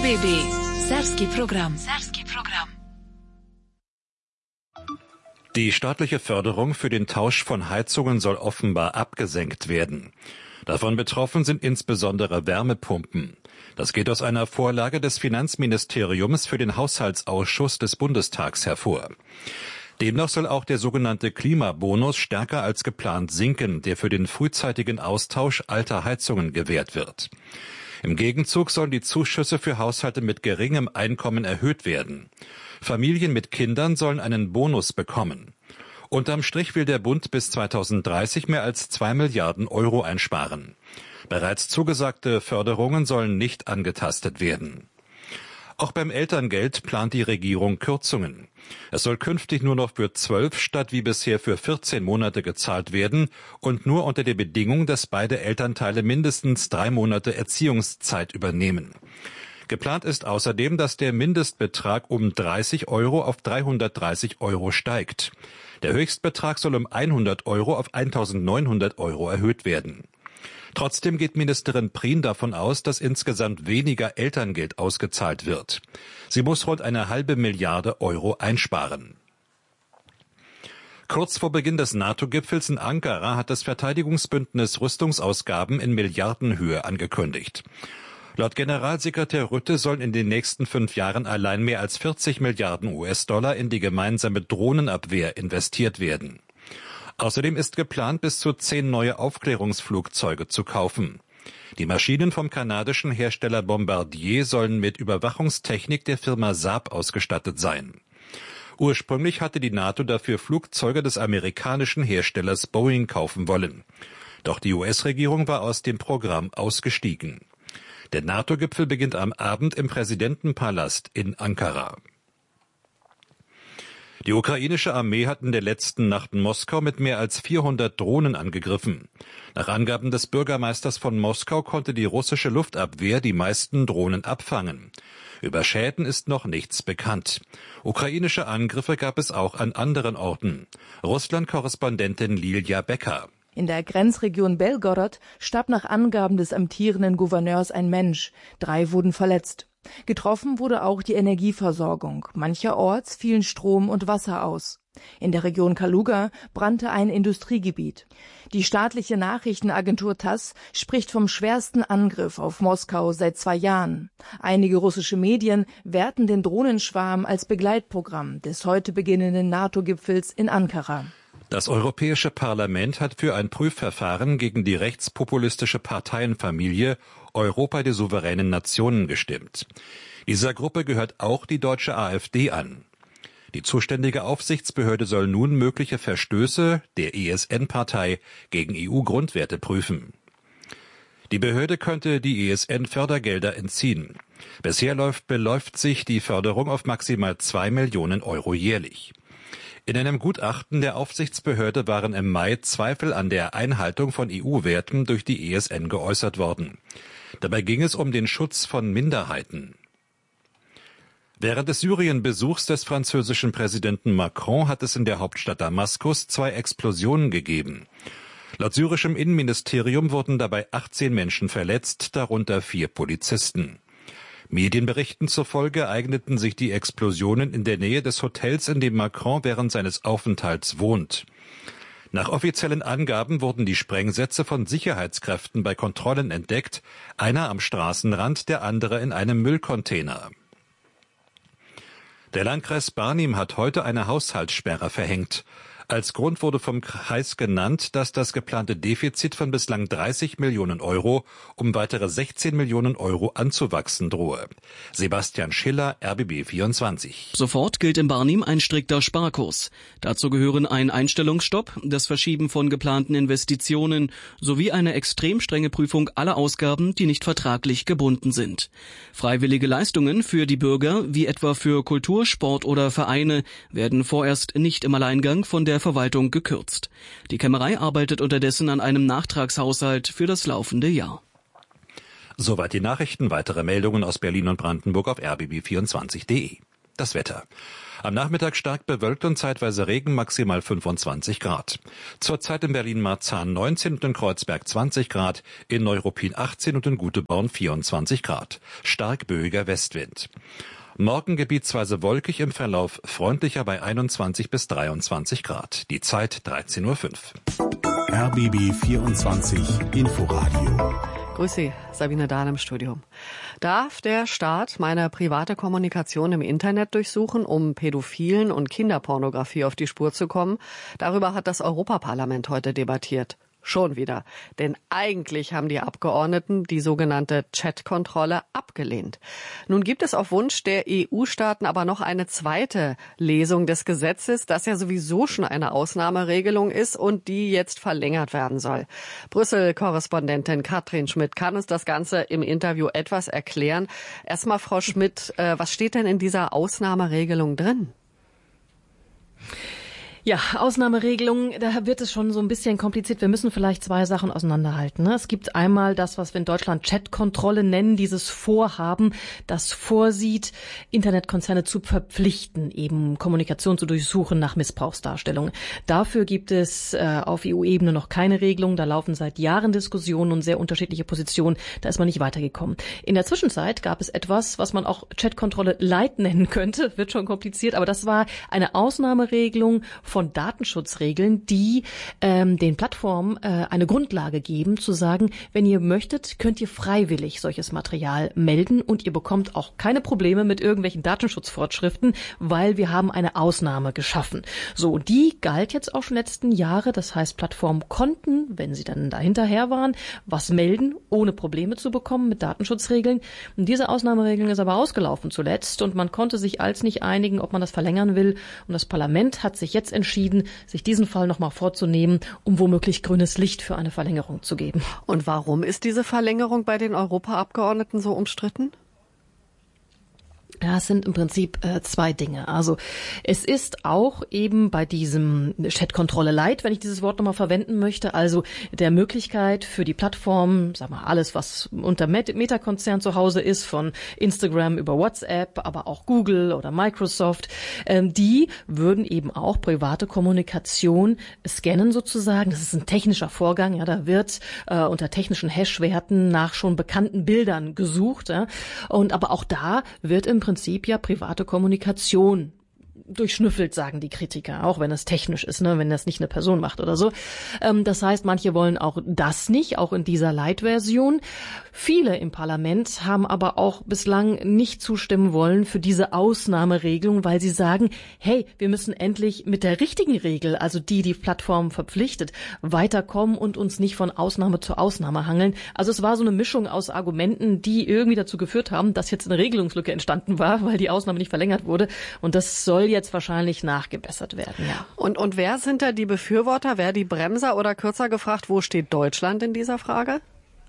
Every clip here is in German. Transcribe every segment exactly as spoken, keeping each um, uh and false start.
R B B. Serbski program. Serbski program. Die staatliche Förderung für den Tausch von Heizungen soll offenbar abgesenkt werden. Davon betroffen sind insbesondere Wärmepumpen. Das geht aus einer Vorlage des Finanzministeriums für den Haushaltsausschuss des Bundestags hervor. Demnach soll auch der sogenannte Klimabonus stärker als geplant sinken, der für den frühzeitigen Austausch alter Heizungen gewährt wird. Im Gegenzug sollen die Zuschüsse für Haushalte mit geringem Einkommen erhöht werden. Familien mit Kindern sollen einen Bonus bekommen. Unterm Strich will der Bund bis zweitausenddreißig mehr als zwei Milliarden Euro einsparen. Bereits zugesagte Förderungen sollen nicht angetastet werden. Auch beim Elterngeld plant die Regierung Kürzungen. Es soll künftig nur noch für zwölf statt wie bisher für vierzehn Monate gezahlt werden und nur unter der Bedingung, dass beide Elternteile mindestens drei Monate Erziehungszeit übernehmen. Geplant ist außerdem, dass der Mindestbetrag um dreißig Euro auf dreihundertdreißig Euro steigt. Der Höchstbetrag soll um hundert Euro auf eintausendneunhundert Euro erhöht werden. Trotzdem geht Ministerin Prien davon aus, dass insgesamt weniger Elterngeld ausgezahlt wird. Sie muss rund eine halbe Milliarde Euro einsparen. Kurz vor Beginn des NATO-Gipfels in Ankara hat das Verteidigungsbündnis Rüstungsausgaben in Milliardenhöhe angekündigt. Laut Generalsekretär Rutte sollen in den nächsten fünf Jahren allein mehr als vierzig Milliarden U S-Dollar in die gemeinsame Drohnenabwehr investiert werden. Außerdem ist geplant, bis zu zehn neue Aufklärungsflugzeuge zu kaufen. Die Maschinen vom kanadischen Hersteller Bombardier sollen mit Überwachungstechnik der Firma Saab ausgestattet sein. Ursprünglich hatte die NATO dafür Flugzeuge des amerikanischen Herstellers Boeing kaufen wollen. Doch die U S-Regierung war aus dem Programm ausgestiegen. Der NATO-Gipfel beginnt am Abend im Präsidentenpalast in Ankara. Die ukrainische Armee hat in der letzten Nacht Moskau mit mehr als vierhundert Drohnen angegriffen. Nach Angaben des Bürgermeisters von Moskau konnte die russische Luftabwehr die meisten Drohnen abfangen. Über Schäden ist noch nichts bekannt. Ukrainische Angriffe gab es auch an anderen Orten. Russland-Korrespondentin Lilja Becker. In der Grenzregion Belgorod starb nach Angaben des amtierenden Gouverneurs ein Mensch. Drei wurden verletzt. Getroffen wurde auch die Energieversorgung. Mancherorts fielen Strom und Wasser aus. In der Region Kaluga brannte ein Industriegebiet. Die staatliche Nachrichtenagentur TASS spricht vom schwersten Angriff auf Moskau seit zwei Jahren. Einige russische Medien werten den Drohnenschwarm als Begleitprogramm des heute beginnenden NATO-Gipfels in Ankara. Das Europäische Parlament hat für ein Prüfverfahren gegen die rechtspopulistische Parteienfamilie Europa der souveränen Nationen gestimmt. Dieser Gruppe gehört auch die deutsche AfD an. Die zuständige Aufsichtsbehörde soll nun mögliche Verstöße der E S N-Partei gegen E U-Grundwerte prüfen. Die Behörde könnte die E S N-Fördergelder entziehen. Bisher läuft, beläuft sich die Förderung auf maximal zwei Millionen Euro jährlich. In einem Gutachten der Aufsichtsbehörde waren im Mai Zweifel an der Einhaltung von E U-Werten durch die E S N geäußert worden. Dabei ging es um den Schutz von Minderheiten. Während des Syrien-Besuchs des französischen Präsidenten Macron hat es in der Hauptstadt Damaskus zwei Explosionen gegeben. Laut syrischem Innenministerium wurden dabei achtzehn Menschen verletzt, darunter vier Polizisten. Medienberichten zufolge eigneten sich die Explosionen in der Nähe des Hotels, in dem Macron während seines Aufenthalts wohnt. Nach offiziellen Angaben wurden die Sprengsätze von Sicherheitskräften bei Kontrollen entdeckt, einer am Straßenrand, der andere in einem Müllcontainer. Der Landkreis Barnim hat heute eine Haushaltssperre verhängt. Als Grund wurde vom Kreis genannt, dass das geplante Defizit von bislang dreißig Millionen Euro um weitere sechzehn Millionen Euro anzuwachsen drohe. Sebastian Schiller, R B B vierundzwanzig. Sofort gilt in Barnim ein strikter Sparkurs. Dazu gehören ein Einstellungsstopp, das Verschieben von geplanten Investitionen sowie eine extrem strenge Prüfung aller Ausgaben, die nicht vertraglich gebunden sind. Freiwillige Leistungen für die Bürger, wie etwa für Kultur, Sport oder Vereine, werden vorerst nicht im Alleingang von der Verwaltung gekürzt. Die Kämmerei arbeitet unterdessen an einem Nachtragshaushalt für das laufende Jahr. Soweit die Nachrichten. Weitere Meldungen aus Berlin und Brandenburg auf R B B vierundzwanzig punkt de. Das Wetter. Am Nachmittag stark bewölkt und zeitweise Regen, maximal fünfundzwanzig Grad. Zurzeit in Berlin-Marzahn neunzehn und in Kreuzberg zwanzig Grad, in Neuruppin achtzehn und in Güteborn vierundzwanzig Grad. Stark böiger Westwind. Morgen gebietsweise wolkig, im Verlauf freundlicher bei einundzwanzig bis dreiundzwanzig Grad. Die Zeit dreizehn Uhr fünf. R B B vierundzwanzig Inforadio. Grüß Sie, Sabine Dahl im Studio. Darf der Staat meine private Kommunikation im Internet durchsuchen, um Pädophilen und Kinderpornografie auf die Spur zu kommen? Darüber hat das Europaparlament heute debattiert. Schon wieder. Denn eigentlich haben die Abgeordneten die sogenannte Chat-Kontrolle abgelehnt. Nun gibt es auf Wunsch der E U-Staaten aber noch eine zweite Lesung des Gesetzes, das ja sowieso schon eine Ausnahmeregelung ist und die jetzt verlängert werden soll. Brüssel-Korrespondentin Katrin Schmidt kann uns das Ganze im Interview etwas erklären. Erstmal, Frau Schmidt, was steht denn in dieser Ausnahmeregelung drin? Ja, Ausnahmeregelung, da wird es schon so ein bisschen kompliziert. Wir müssen vielleicht zwei Sachen auseinanderhalten. Ne? Es gibt einmal das, was wir in Deutschland Chatkontrolle nennen, dieses Vorhaben, das vorsieht, Internetkonzerne zu verpflichten, eben Kommunikation zu durchsuchen nach Missbrauchsdarstellungen. Dafür gibt es äh, auf E U-Ebene noch keine Regelung. Da laufen seit Jahren Diskussionen und sehr unterschiedliche Positionen. Da ist man nicht weitergekommen. In der Zwischenzeit gab es etwas, was man auch Chatkontrolle Light nennen könnte. Wird schon kompliziert, aber das war eine Ausnahmeregelung von von Datenschutzregeln, die ähm, den Plattformen äh, eine Grundlage geben, zu sagen, wenn ihr möchtet, könnt ihr freiwillig solches Material melden und ihr bekommt auch keine Probleme mit irgendwelchen Datenschutzvorschriften, weil wir haben eine Ausnahme geschaffen. So, und die galt jetzt auch schon letzten Jahre. Das heißt, Plattformen konnten, wenn sie dann dahinterher waren, was melden, ohne Probleme zu bekommen mit Datenschutzregeln. Und diese Ausnahmeregelung ist aber ausgelaufen zuletzt und man konnte sich als nicht einigen, ob man das verlängern will. Und das Parlament hat sich jetzt entschieden, sich diesen Fall nochmal vorzunehmen, um womöglich grünes Licht für eine Verlängerung zu geben. Und warum ist diese Verlängerung bei den Europaabgeordneten so umstritten? Ja, es sind im Prinzip äh, zwei Dinge. Also es ist auch eben bei diesem Chat-Kontrolle Light, wenn ich dieses Wort nochmal verwenden möchte, also der Möglichkeit für die Plattformen, sag mal, alles, was unter Meta-Konzern zu Hause ist, von Instagram über WhatsApp, aber auch Google oder Microsoft, ähm, die würden eben auch private Kommunikation scannen sozusagen. Das ist ein technischer Vorgang, ja, da wird äh, unter technischen Hashwerten nach schon bekannten Bildern gesucht, ja, und aber auch da wird im Prinzip ja private Kommunikation durchschnüffelt, sagen die Kritiker, auch wenn es technisch ist, ne, wenn das nicht eine Person macht oder so. Ähm, das heißt, manche wollen auch das nicht, auch in dieser Light-Version. Viele im Parlament haben aber auch bislang nicht zustimmen wollen für diese Ausnahmeregelung, weil sie sagen, hey, wir müssen endlich mit der richtigen Regel, also die die Plattform verpflichtet, weiterkommen und uns nicht von Ausnahme zu Ausnahme hangeln. Also es war so eine Mischung aus Argumenten, die irgendwie dazu geführt haben, dass jetzt eine Regelungslücke entstanden war, weil die Ausnahme nicht verlängert wurde. Und das soll jetzt wahrscheinlich nachgebessert werden, ja. Und, und wer sind da die Befürworter, wer die Bremser oder kürzer gefragt, wo steht Deutschland in dieser Frage?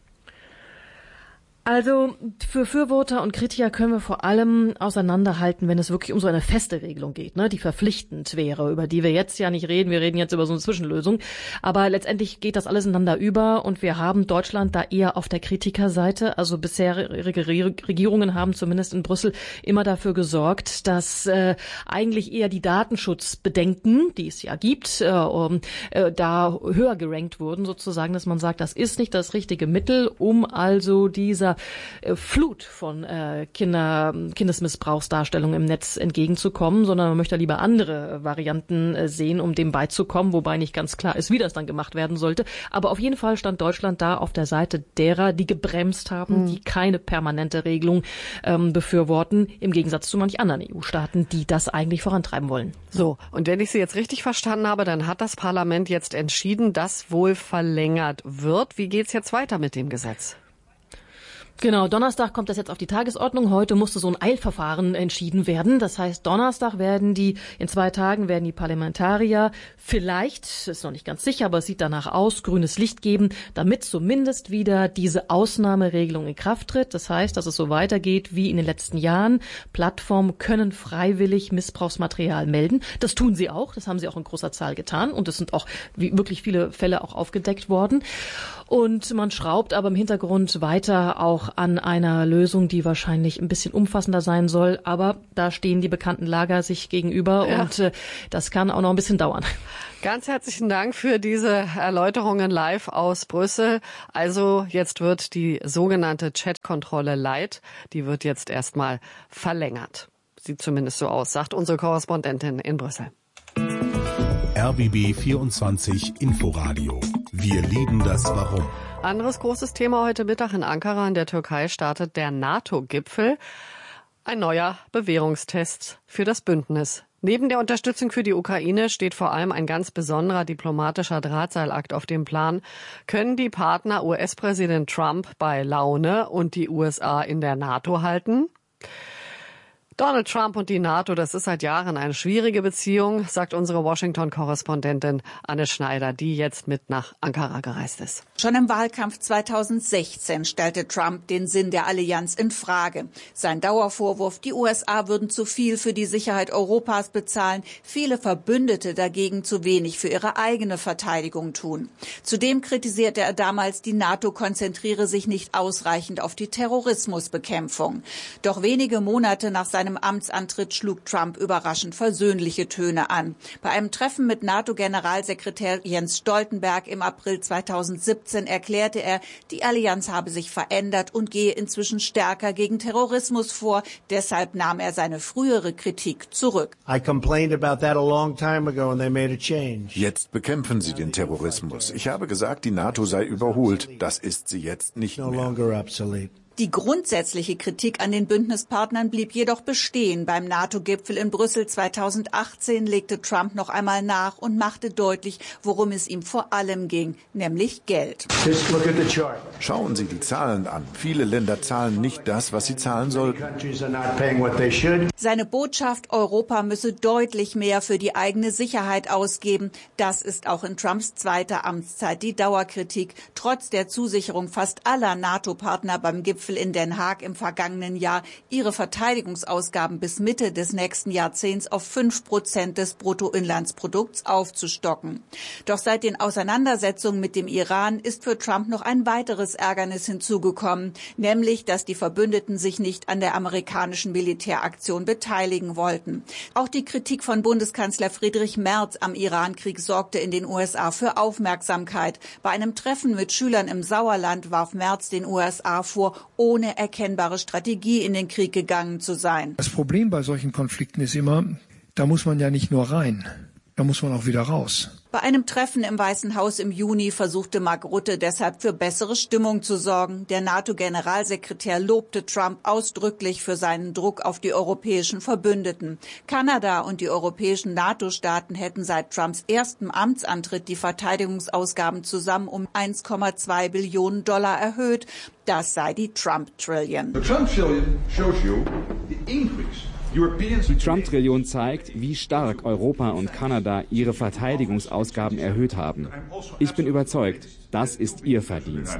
Also für Befürworter und Kritiker können wir vor allem auseinanderhalten, wenn es wirklich um so eine feste Regelung geht, ne, die verpflichtend wäre, über die wir jetzt ja nicht reden. Wir reden jetzt über so eine Zwischenlösung. Aber letztendlich geht das alles ineinander über und wir haben Deutschland da eher auf der Kritikerseite. Also bisherige Regierungen haben zumindest in Brüssel immer dafür gesorgt, dass äh, eigentlich eher die Datenschutzbedenken, die es ja gibt, äh, um, äh, da höher gerankt wurden sozusagen, dass man sagt, das ist nicht das richtige Mittel, um also dieser Flut von äh, Kinder, Kindesmissbrauchsdarstellungen im Netz entgegenzukommen, sondern man möchte lieber andere Varianten äh, sehen, um dem beizukommen, wobei nicht ganz klar ist, wie das dann gemacht werden sollte. Aber auf jeden Fall stand Deutschland da auf der Seite derer, die gebremst haben, mhm. die keine permanente Regelung ähm, befürworten, im Gegensatz zu manch anderen E U-Staaten, die das eigentlich vorantreiben wollen. So, und wenn ich Sie jetzt richtig verstanden habe, dann hat das Parlament jetzt entschieden, dass wohl verlängert wird. Wie geht's jetzt weiter mit dem Gesetz? Genau, Donnerstag kommt das jetzt auf die Tagesordnung. Heute musste so ein Eilverfahren entschieden werden. Das heißt, Donnerstag werden die, in zwei Tagen werden die Parlamentarier vielleicht, ist noch nicht ganz sicher, aber es sieht danach aus, grünes Licht geben, damit zumindest wieder diese Ausnahmeregelung in Kraft tritt. Das heißt, dass es so weitergeht wie in den letzten Jahren. Plattformen können freiwillig Missbrauchsmaterial melden. Das tun sie auch. Das haben sie auch in großer Zahl getan. Und es sind auch wirklich viele Fälle auch aufgedeckt worden. Und man schraubt aber im Hintergrund weiter auch noch an einer Lösung, die wahrscheinlich ein bisschen umfassender sein soll. Aber da stehen die bekannten Lager sich gegenüber ja. und äh, das kann auch noch ein bisschen dauern. Ganz herzlichen Dank für diese Erläuterungen live aus Brüssel. Also jetzt wird die sogenannte Chat-Kontrolle Light, die wird jetzt erstmal verlängert. Sieht zumindest so aus, sagt unsere Korrespondentin in Brüssel. R B B vierundzwanzig Inforadio. Wir lieben das Warum. Anderes großes Thema heute Mittag in Ankara in der Türkei startet der NATO-Gipfel. Ein neuer Bewährungstest für das Bündnis. Neben der Unterstützung für die Ukraine steht vor allem ein ganz besonderer diplomatischer Drahtseilakt auf dem Plan. Können die Partner U S-Präsident Trump bei Laune und die U S A in der NATO halten? Donald Trump und die NATO, das ist seit Jahren eine schwierige Beziehung, sagt unsere Washington-Korrespondentin Anne Schneider, die jetzt mit nach Ankara gereist ist. Schon im Wahlkampf zweitausendsechzehn stellte Trump den Sinn der Allianz in Frage. Sein Dauervorwurf, die U S A würden zu viel für die Sicherheit Europas bezahlen, viele Verbündete dagegen zu wenig für ihre eigene Verteidigung tun. Zudem kritisierte er damals, die NATO konzentriere sich nicht ausreichend auf die Terrorismusbekämpfung. Doch wenige Monate nach seinem Amtsantritt schlug Trump überraschend versöhnliche Töne an. Bei einem Treffen mit NATO-Generalsekretär Jens Stoltenberg im April zweitausendsiebzehn erklärte er, die Allianz habe sich verändert und gehe inzwischen stärker gegen Terrorismus vor. Deshalb nahm er seine frühere Kritik zurück. Jetzt bekämpfen sie den Terrorismus. Ich habe gesagt, die NATO sei überholt. Das ist sie jetzt nicht mehr. Die grundsätzliche Kritik an den Bündnispartnern blieb jedoch bestehen. Beim NATO-Gipfel in Brüssel zweitausendachtzehn legte Trump noch einmal nach und machte deutlich, worum es ihm vor allem ging, nämlich Geld. Schauen Sie die Zahlen an. Viele Länder zahlen nicht das, was sie zahlen sollten. Seine Botschaft, Europa müsse deutlich mehr für die eigene Sicherheit ausgeben. Das ist auch in Trumps zweiter Amtszeit die Dauerkritik. Trotz der Zusicherung fast aller NATO-Partner beim Gipfel in Den Haag im vergangenen Jahr, ihre Verteidigungsausgaben bis Mitte des nächsten Jahrzehnts auf fünf Prozent des Bruttoinlandsprodukts aufzustocken. Doch seit den Auseinandersetzungen mit dem Iran ist für Trump noch ein weiteres Ärgernis hinzugekommen, nämlich, dass die Verbündeten sich nicht an der amerikanischen Militäraktion beteiligen wollten. Auch die Kritik von Bundeskanzler Friedrich Merz am Irankrieg sorgte in den U S A für Aufmerksamkeit. Bei einem Treffen mit Schülern im Sauerland warf Merz den U S A vor, ohne erkennbare Strategie in den Krieg gegangen zu sein. Das Problem bei solchen Konflikten ist immer, da muss man ja nicht nur rein, da muss man auch wieder raus. Bei einem Treffen im Weißen Haus im Juni versuchte Mark Rutte deshalb für bessere Stimmung zu sorgen. Der NATO-Generalsekretär lobte Trump ausdrücklich für seinen Druck auf die europäischen Verbündeten. Kanada und die europäischen NATO-Staaten hätten seit Trumps erstem Amtsantritt die Verteidigungsausgaben zusammen um eins Komma zwei Billionen Dollar erhöht. Das sei die Trump-Trillion. The Trump-Trillion shows you the increase. Die Trump-Trillion zeigt, wie stark Europa und Kanada ihre Verteidigungsausgaben erhöht haben. Ich bin überzeugt, das ist ihr Verdienst.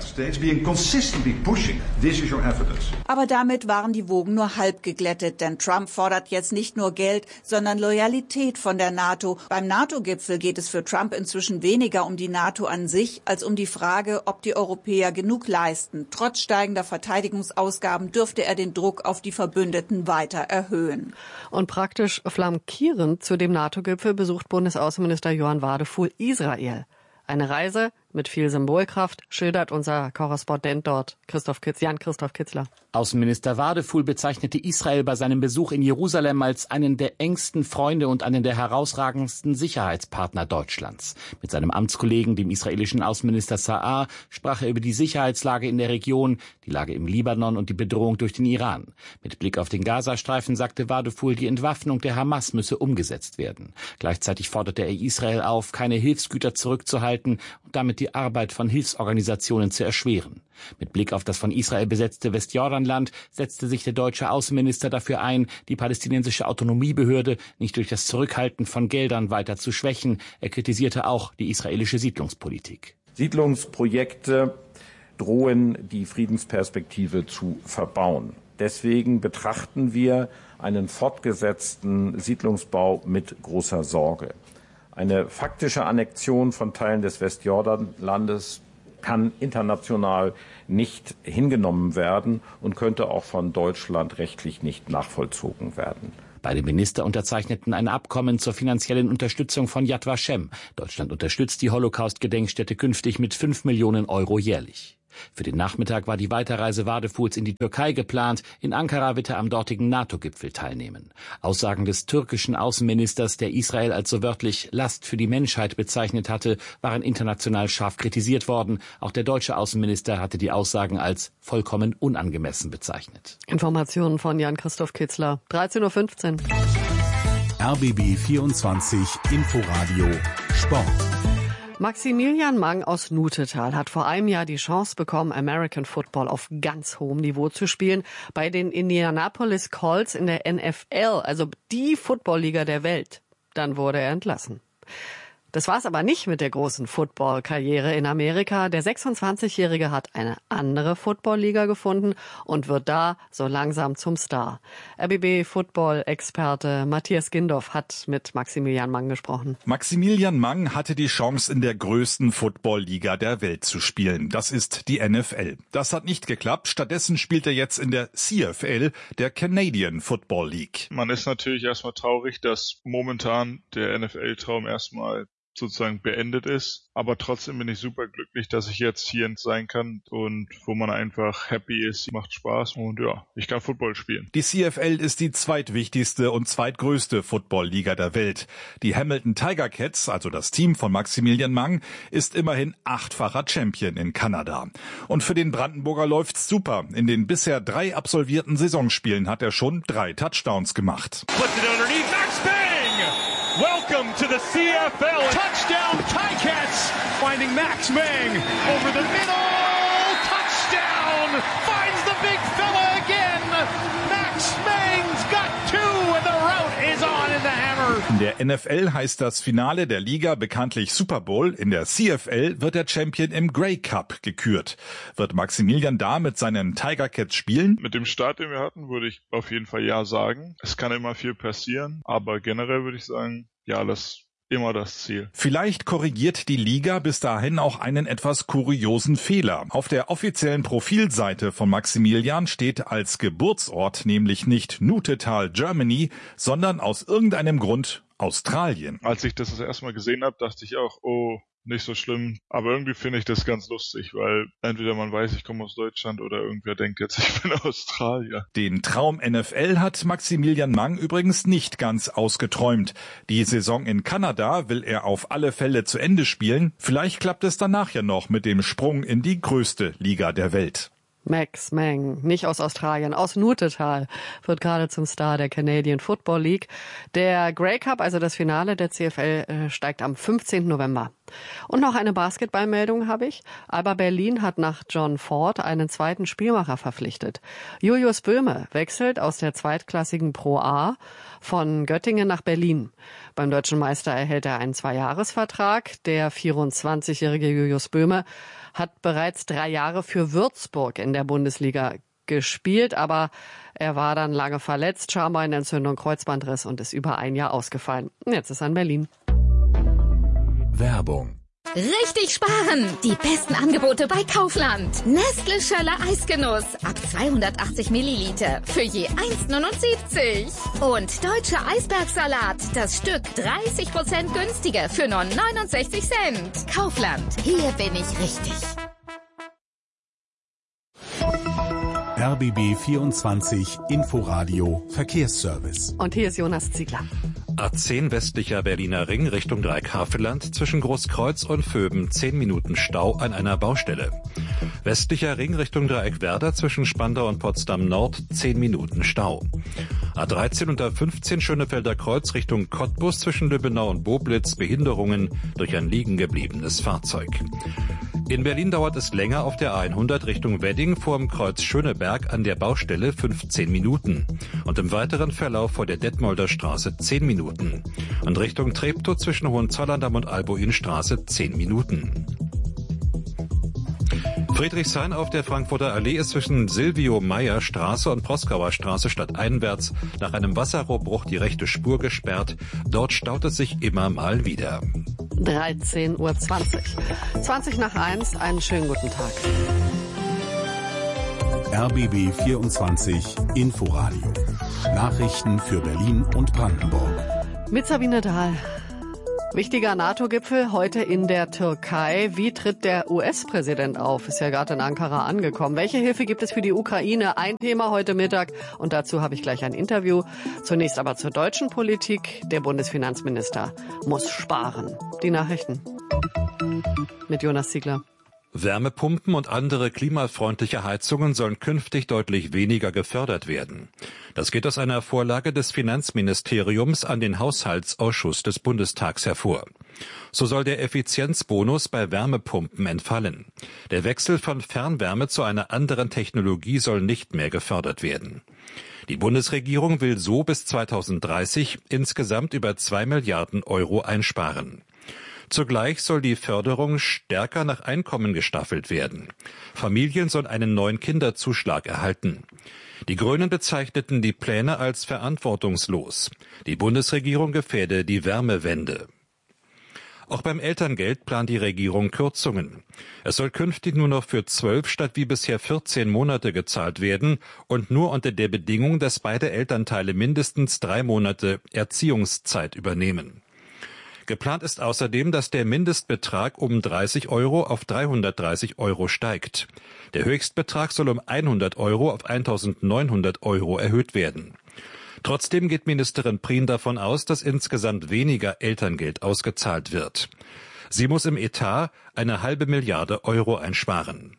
Aber damit waren die Wogen nur halb geglättet, denn Trump fordert jetzt nicht nur Geld, sondern Loyalität von der NATO. Beim NATO-Gipfel geht es für Trump inzwischen weniger um die NATO an sich, als um die Frage, ob die Europäer genug leisten. Trotz steigender Verteidigungsausgaben dürfte er den Druck auf die Verbündeten weiter erhöhen. Und praktisch flankierend zu dem NATO-Gipfel besucht Bundesaußenminister Johann Wadefuhl Israel. Eine Reise mit viel Symbolkraft, schildert unser Korrespondent dort, Christoph Kitz, Jan-Christoph Kitzler. Außenminister Wadefuhl bezeichnete Israel bei seinem Besuch in Jerusalem als einen der engsten Freunde und einen der herausragendsten Sicherheitspartner Deutschlands. Mit seinem Amtskollegen, dem israelischen Außenminister Saar, sprach er über die Sicherheitslage in der Region, die Lage im Libanon und die Bedrohung durch den Iran. Mit Blick auf den Gazastreifen sagte Wadefuhl, die Entwaffnung der Hamas müsse umgesetzt werden. Gleichzeitig forderte er Israel auf, keine Hilfsgüter zurückzuhalten und damit die Arbeit von Hilfsorganisationen zu erschweren. Mit Blick auf das von Israel besetzte Westjordanland setzte sich der deutsche Außenminister dafür ein, die palästinensische Autonomiebehörde nicht durch das Zurückhalten von Geldern weiter zu schwächen. Er kritisierte auch die israelische Siedlungspolitik. Siedlungsprojekte drohen die Friedensperspektive zu verbauen. Deswegen betrachten wir einen fortgesetzten Siedlungsbau mit großer Sorge. Eine faktische Annexion von Teilen des Westjordanlandes kann international nicht hingenommen werden und könnte auch von Deutschland rechtlich nicht nachvollzogen werden. Beide Minister unterzeichneten ein Abkommen zur finanziellen Unterstützung von Yad Vashem. Deutschland unterstützt die Holocaust-Gedenkstätte künftig mit fünf Millionen Euro jährlich. Für den Nachmittag war die Weiterreise Wadefuls in die Türkei geplant. In Ankara wird er am dortigen NATO-Gipfel teilnehmen. Aussagen des türkischen Außenministers, der Israel als so wörtlich Last für die Menschheit bezeichnet hatte, waren international scharf kritisiert worden. Auch der deutsche Außenminister hatte die Aussagen als vollkommen unangemessen bezeichnet. Informationen von Jan-Christoph Kitzler, dreizehn Uhr fünfzehn. R B B vierundzwanzig Inforadio Sport. Maximilian Mang aus Nutetal hat vor einem Jahr die Chance bekommen, American Football auf ganz hohem Niveau zu spielen, bei den Indianapolis Colts in der N F L, also die Footballliga der Welt. Dann wurde er entlassen. Das war's aber nicht mit der großen Football-Karriere in Amerika. Der sechsundzwanzigjährige hat eine andere Football-Liga gefunden und wird da so langsam zum Star. R B B-Football-Experte Matthias Gindorf hat mit Maximilian Mang gesprochen. Maximilian Mang hatte die Chance, in der größten Football-Liga der Welt zu spielen. Das ist die N F L. Das hat nicht geklappt. Stattdessen spielt er jetzt in der C F L, der Canadian Football League. Man ist natürlich erstmal traurig, dass momentan der N F L-Traum erstmal sozusagen beendet ist. Aber trotzdem bin ich super glücklich, dass ich jetzt hier sein kann und wo man einfach happy ist, macht Spaß und ja, ich kann Football spielen. Die C F L ist die zweitwichtigste und zweitgrößte Football-Liga der Welt. Die Hamilton Tiger Cats, also das Team von Maximilian Mang, ist immerhin achtfacher Champion in Kanada. Und für den Brandenburger läuft's super. In den bisher drei absolvierten Saisonspielen hat er schon drei Touchdowns gemacht. Welcome to the C F L. Touchdown Ticats. Finding Max Mang over the middle. Touchdown. Finds the big fella again. Max Mang's got two and the route is on in the hammer. In der N F L heißt das Finale der Liga bekanntlich Super Bowl. In der C F L wird der Champion im Grey Cup gekürt. Wird Maximilian da mit seinen Tiger Cats spielen? Mit dem Start, den wir hatten, würde ich auf jeden Fall ja sagen. Es kann immer viel passieren, aber generell würde ich sagen, ja, das immer das Ziel. Vielleicht korrigiert die Liga bis dahin auch einen etwas kuriosen Fehler. Auf der offiziellen Profilseite von Maximilian steht als Geburtsort nämlich nicht Nutetal, Germany, sondern aus irgendeinem Grund Australien. Als ich das das erste Mal gesehen habe, dachte ich auch, oh, nicht so schlimm. Aber irgendwie finde ich das ganz lustig, weil entweder man weiß, ich komme aus Deutschland oder irgendwer denkt jetzt, ich bin Australier. Den Traum N F L hat Maximilian Mang übrigens nicht ganz ausgeträumt. Die Saison in Kanada will er auf alle Fälle zu Ende spielen. Vielleicht klappt es danach ja noch mit dem Sprung in die größte Liga der Welt. Max Mang, nicht aus Australien, aus Nutetal, wird gerade zum Star der Canadian Football League. Der Grey Cup, also das Finale der C F L, steigt am fünfzehnten November. Und noch eine Basketballmeldung habe ich. Alba Berlin hat nach John Ford einen zweiten Spielmacher verpflichtet. Julius Böhme wechselt aus der zweitklassigen Pro A von Göttingen nach Berlin. Beim deutschen Meister erhält er einen Zweijahresvertrag. Der vierundzwanzigjährige Julius Böhme hat bereits drei Jahre für Würzburg in der Bundesliga gespielt, aber er war dann lange verletzt, Schambeinentzündung, Kreuzbandriss und ist über ein Jahr ausgefallen. Jetzt ist er in Berlin. Werbung. Richtig sparen! Die besten Angebote bei Kaufland. Nestle Schöller Eisgenuss ab zweihundertachtzig Milliliter für je eins Komma neunundsiebzig. Und Deutscher Eisbergsalat, das Stück dreißig Prozent günstiger für nur neunundsechzig Cent. Kaufland, hier bin ich richtig. R B B vierundzwanzig Inforadio Verkehrsservice. Und hier ist Jonas Ziegler. A zehn westlicher Berliner Ring Richtung Dreieckhaveland zwischen Großkreuz und Vöben zehn Minuten Stau an einer Baustelle. Westlicher Ring Richtung Dreieckwerder zwischen Spandau und Potsdam Nord zehn Minuten Stau. A dreizehn und A fünfzehn Schönefelder Kreuz Richtung Cottbus zwischen Lübbenau und Boblitz Behinderungen durch ein liegen gebliebenes Fahrzeug. In Berlin dauert es länger auf der A hundert Richtung Wedding vor dem Kreuz Schöneberg an der Baustelle fünfzehn Minuten und im weiteren Verlauf vor der Detmolder Straße zehn Minuten und Richtung Treptow zwischen Hohenzollern-Damm und Albuinstraße zehn Minuten. Friedrichshain auf der Frankfurter Allee ist zwischen Silvio-Meyer-Straße und Proskauer Straße stadteinwärts nach einem Wasserrohrbruch die rechte Spur gesperrt. Dort staut es sich immer mal wieder. dreizehn Uhr zwanzig. zwanzig nach eins, einen schönen guten Tag. R B B vierundzwanzig Inforadio. Nachrichten für Berlin und Brandenburg. Mit Sabine Dahl. Wichtiger NATO-Gipfel heute in der Türkei. Wie tritt der U S-Präsident auf? Ist ja gerade in Ankara angekommen. Welche Hilfe gibt es für die Ukraine? Ein Thema heute Mittag. Und dazu habe ich gleich ein Interview. Zunächst aber zur deutschen Politik. Der Bundesfinanzminister muss sparen. Die Nachrichten mit Jonas Ziegler. Wärmepumpen und andere klimafreundliche Heizungen sollen künftig deutlich weniger gefördert werden. Das geht aus einer Vorlage des Finanzministeriums an den Haushaltsausschuss des Bundestags hervor. So soll der Effizienzbonus bei Wärmepumpen entfallen. Der Wechsel von Fernwärme zu einer anderen Technologie soll nicht mehr gefördert werden. Die Bundesregierung will so bis zweitausenddreißig insgesamt über zwei Milliarden Euro einsparen. Zugleich soll die Förderung stärker nach Einkommen gestaffelt werden. Familien sollen einen neuen Kinderzuschlag erhalten. Die Grünen bezeichneten die Pläne als verantwortungslos. Die Bundesregierung gefährde die Wärmewende. Auch beim Elterngeld plant die Regierung Kürzungen. Es soll künftig nur noch für zwölf statt wie bisher vierzehn Monate gezahlt werden und nur unter der Bedingung, dass beide Elternteile mindestens drei Monate Erziehungszeit übernehmen. Geplant ist außerdem, dass der Mindestbetrag um dreißig Euro auf dreihundertdreißig Euro steigt. Der Höchstbetrag soll um hundert Euro auf eintausendneunhundert Euro erhöht werden. Trotzdem geht Ministerin Prien davon aus, dass insgesamt weniger Elterngeld ausgezahlt wird. Sie muss im Etat eine halbe Milliarde Euro einsparen.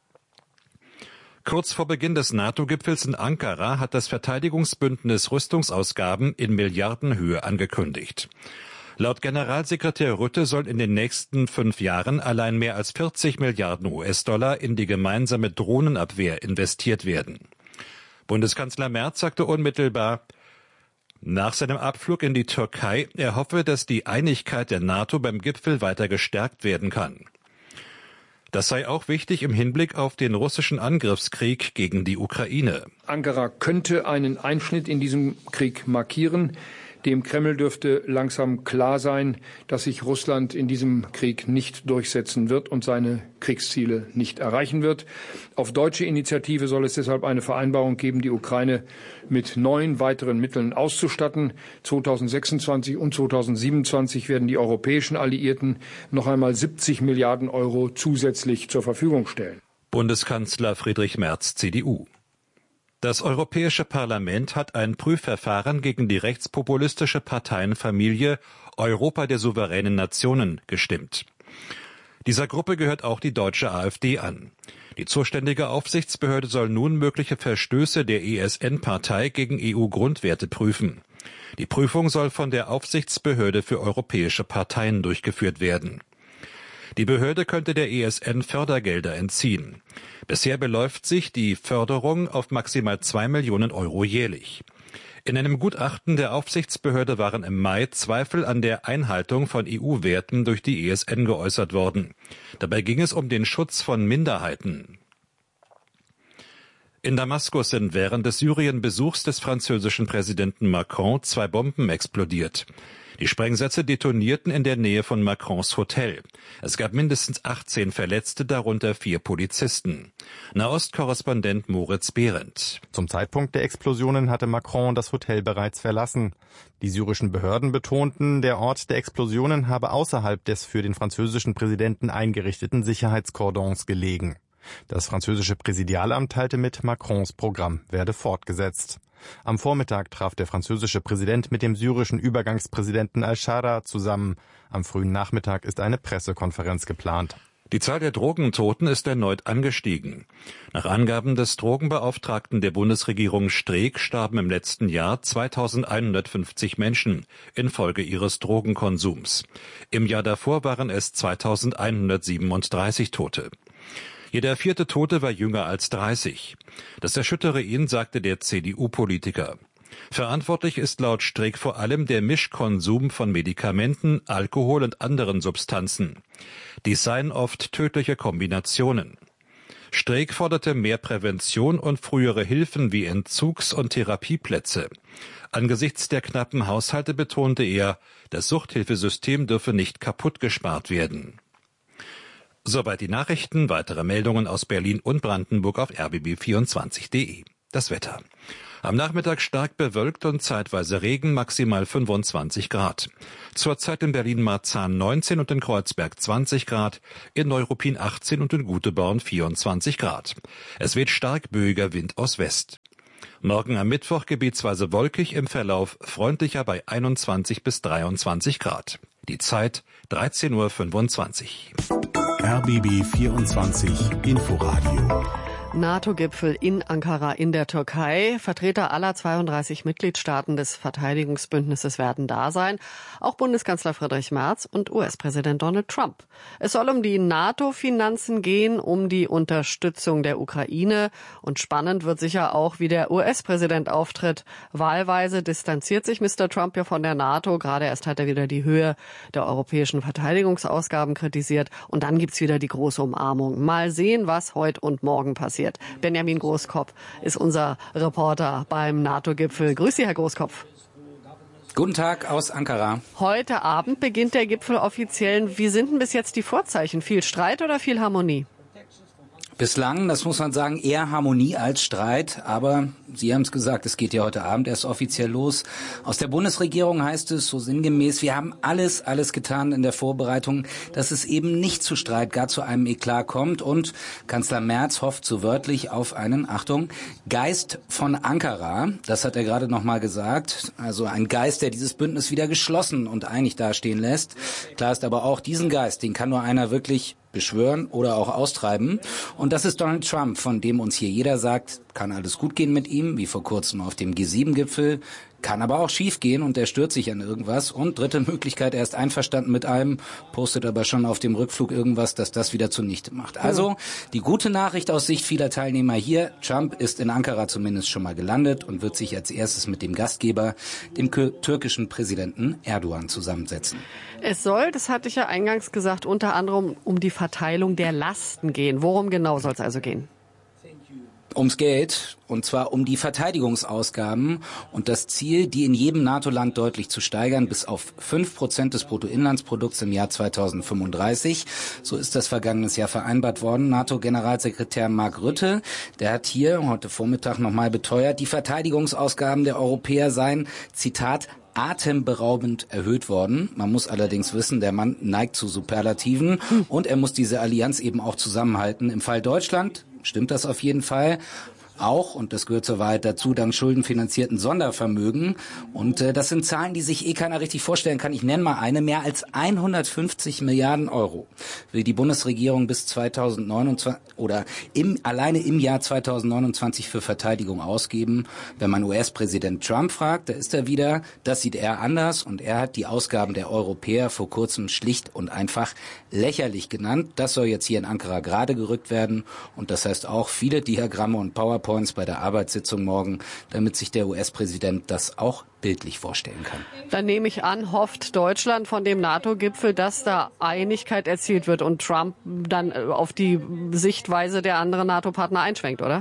Kurz vor Beginn des NATO-Gipfels in Ankara hat das Verteidigungsbündnis Rüstungsausgaben in Milliardenhöhe angekündigt. Laut Generalsekretär Rutte sollen in den nächsten fünf Jahren allein mehr als vierzig Milliarden U S-Dollar in die gemeinsame Drohnenabwehr investiert werden. Bundeskanzler Merz sagte unmittelbar nach seinem Abflug in die Türkei, er hoffe, dass die Einigkeit der NATO beim Gipfel weiter gestärkt werden kann. Das sei auch wichtig im Hinblick auf den russischen Angriffskrieg gegen die Ukraine. Ankara könnte einen Einschnitt in diesem Krieg markieren. Dem Kreml dürfte langsam klar sein, dass sich Russland in diesem Krieg nicht durchsetzen wird und seine Kriegsziele nicht erreichen wird. Auf deutsche Initiative soll es deshalb eine Vereinbarung geben, die Ukraine mit neun weiteren Mitteln auszustatten. zweitausendsechsundzwanzig und zweitausendsiebenundzwanzig werden die europäischen Alliierten noch einmal siebzig Milliarden Euro zusätzlich zur Verfügung stellen. Bundeskanzler Friedrich Merz, C D U. Das Europäische Parlament hat ein Prüfverfahren gegen die rechtspopulistische Parteienfamilie Europa der souveränen Nationen gestimmt. Dieser Gruppe gehört auch die deutsche AfD an. Die zuständige Aufsichtsbehörde soll nun mögliche Verstöße der E S N-Partei gegen E U-Grundwerte prüfen. Die Prüfung soll von der Aufsichtsbehörde für europäische Parteien durchgeführt werden. Die Behörde könnte der E S N Fördergelder entziehen. Bisher beläuft sich die Förderung auf maximal zwei Millionen Euro jährlich. In einem Gutachten der Aufsichtsbehörde waren im Mai Zweifel an der Einhaltung von E U-Werten durch die E S N geäußert worden. Dabei ging es um den Schutz von Minderheiten. In Damaskus sind während des Syrien-Besuchs des französischen Präsidenten Macron zwei Bomben explodiert. Die Sprengsätze detonierten in der Nähe von Macrons Hotel. Es gab mindestens achtzehn Verletzte, darunter vier Polizisten. Nahost-Korrespondent Moritz Behrendt. Zum Zeitpunkt der Explosionen hatte Macron das Hotel bereits verlassen. Die syrischen Behörden betonten, der Ort der Explosionen habe außerhalb des für den französischen Präsidenten eingerichteten Sicherheitskordons gelegen. Das französische Präsidialamt teilte mit, Macrons Programm werde fortgesetzt. Am Vormittag traf der französische Präsident mit dem syrischen Übergangspräsidenten al-Shara zusammen. Am frühen Nachmittag ist eine Pressekonferenz geplant. Die Zahl der Drogentoten ist erneut angestiegen. Nach Angaben des Drogenbeauftragten der Bundesregierung Streeck starben im letzten Jahr zweitausendeinhundertfünfzig Menschen infolge ihres Drogenkonsums. Im Jahr davor waren es zweitausendeinhundertsiebenunddreißig Tote. Jeder vierte Tote war jünger als dreißig. Das erschüttere ihn, sagte der C D U-Politiker. Verantwortlich ist laut Streeck vor allem der Mischkonsum von Medikamenten, Alkohol und anderen Substanzen. Dies seien oft tödliche Kombinationen. Streeck forderte mehr Prävention und frühere Hilfen wie Entzugs- und Therapieplätze. Angesichts der knappen Haushalte betonte er, das Suchthilfesystem dürfe nicht kaputt gespart werden. Soweit die Nachrichten. Weitere Meldungen aus Berlin und Brandenburg auf r b b vierundzwanzig punkt d e. Das Wetter. Am Nachmittag stark bewölkt und zeitweise Regen, maximal fünfundzwanzig Grad. Zurzeit in Berlin-Marzahn neunzehn und in Kreuzberg zwanzig Grad, in Neuruppin achtzehn und in Guteborn vierundzwanzig Grad. Es weht stark böiger Wind aus West. Morgen am Mittwoch gebietsweise wolkig, im Verlauf freundlicher bei einundzwanzig bis dreiundzwanzig Grad. Die Zeit dreizehn Uhr fünfundzwanzig. R B B vierundzwanzig Inforadio. NATO-Gipfel in Ankara in der Türkei. Vertreter aller zweiunddreißig Mitgliedstaaten des Verteidigungsbündnisses werden da sein. Auch Bundeskanzler Friedrich Merz und U S-Präsident Donald Trump. Es soll um die NATO-Finanzen gehen, um die Unterstützung der Ukraine. Und spannend wird sicher auch, wie der U S-Präsident auftritt. Wahlweise distanziert sich Mister Trump ja von der NATO. Gerade erst hat er wieder die Höhe der europäischen Verteidigungsausgaben kritisiert. Und dann gibt's wieder die große Umarmung. Mal sehen, was heute und morgen passiert. Benjamin Großkopf ist unser Reporter beim NATO-Gipfel. Grüß Sie, Herr Großkopf. Guten Tag aus Ankara. Heute Abend beginnt der Gipfel offiziell. Wie sind denn bis jetzt die Vorzeichen? Viel Streit oder viel Harmonie? Bislang, das muss man sagen, eher Harmonie als Streit. Aber Sie haben es gesagt, es geht ja heute Abend erst offiziell los. Aus der Bundesregierung heißt es so sinngemäß, wir haben alles, alles getan in der Vorbereitung, dass es eben nicht zu Streit, gar zu einem Eklat kommt. Und Kanzler Merz hofft so wörtlich auf einen, Achtung, Geist von Ankara. Das hat er gerade noch mal gesagt. Also ein Geist, der dieses Bündnis wieder geschlossen und einig dastehen lässt. Klar ist aber auch, diesen Geist, den kann nur einer wirklich beschwören oder auch austreiben. Und das ist Donald Trump, von dem uns hier jeder sagt, kann alles gut gehen mit ihm, wie vor kurzem auf dem G sieben Gipfel, kann aber auch schief gehen und er stört sich an irgendwas. Und dritte Möglichkeit, er ist einverstanden mit allem, postet aber schon auf dem Rückflug irgendwas, dass das wieder zunichte macht. Also die gute Nachricht aus Sicht vieler Teilnehmer hier, Trump ist in Ankara zumindest schon mal gelandet und wird sich als erstes mit dem Gastgeber, dem türkischen Präsidenten Erdogan, zusammensetzen. Es soll, das hatte ich ja eingangs gesagt, unter anderem um die Verteilung der Lasten gehen. Worum genau soll es also gehen? Ums Geld, und zwar um die Verteidigungsausgaben und das Ziel, die in jedem NATO-Land deutlich zu steigern, bis auf fünf Prozent des Bruttoinlandsprodukts im Jahr zweitausendfünfunddreißig. So ist das vergangenes Jahr vereinbart worden. NATO-Generalsekretär Mark Rutte, der hat hier heute Vormittag nochmal beteuert, die Verteidigungsausgaben der Europäer seien, Zitat, atemberaubend erhöht worden. Man muss allerdings wissen, der Mann neigt zu Superlativen und er muss diese Allianz eben auch zusammenhalten. Im Fall Deutschland stimmt das auf jeden Fall. Auch, und das gehört zur Wahrheit dazu, dank schuldenfinanzierten Sondervermögen. Und äh, das sind Zahlen, die sich eh keiner richtig vorstellen kann. Ich nenne mal eine. Mehr als hundertfünfzig Milliarden Euro will die Bundesregierung bis zweitausendneunundzwanzig oder im, alleine im Jahr zweitausendneunundzwanzig für Verteidigung ausgeben. Wenn man U S-Präsident Trump fragt, da ist er wieder, das sieht er anders. Und er hat die Ausgaben der Europäer vor kurzem schlicht und einfach lächerlich genannt. Das soll jetzt hier in Ankara gerade gerückt werden. Und das heißt auch viele Diagramme und PowerPoints bei der Arbeitssitzung morgen, damit sich der U S-Präsident das auch bildlich vorstellen kann. Dann nehme ich an, hofft Deutschland von dem NATO-Gipfel, dass da Einigkeit erzielt wird und Trump dann auf die Sichtweise der anderen NATO-Partner einschwenkt, oder?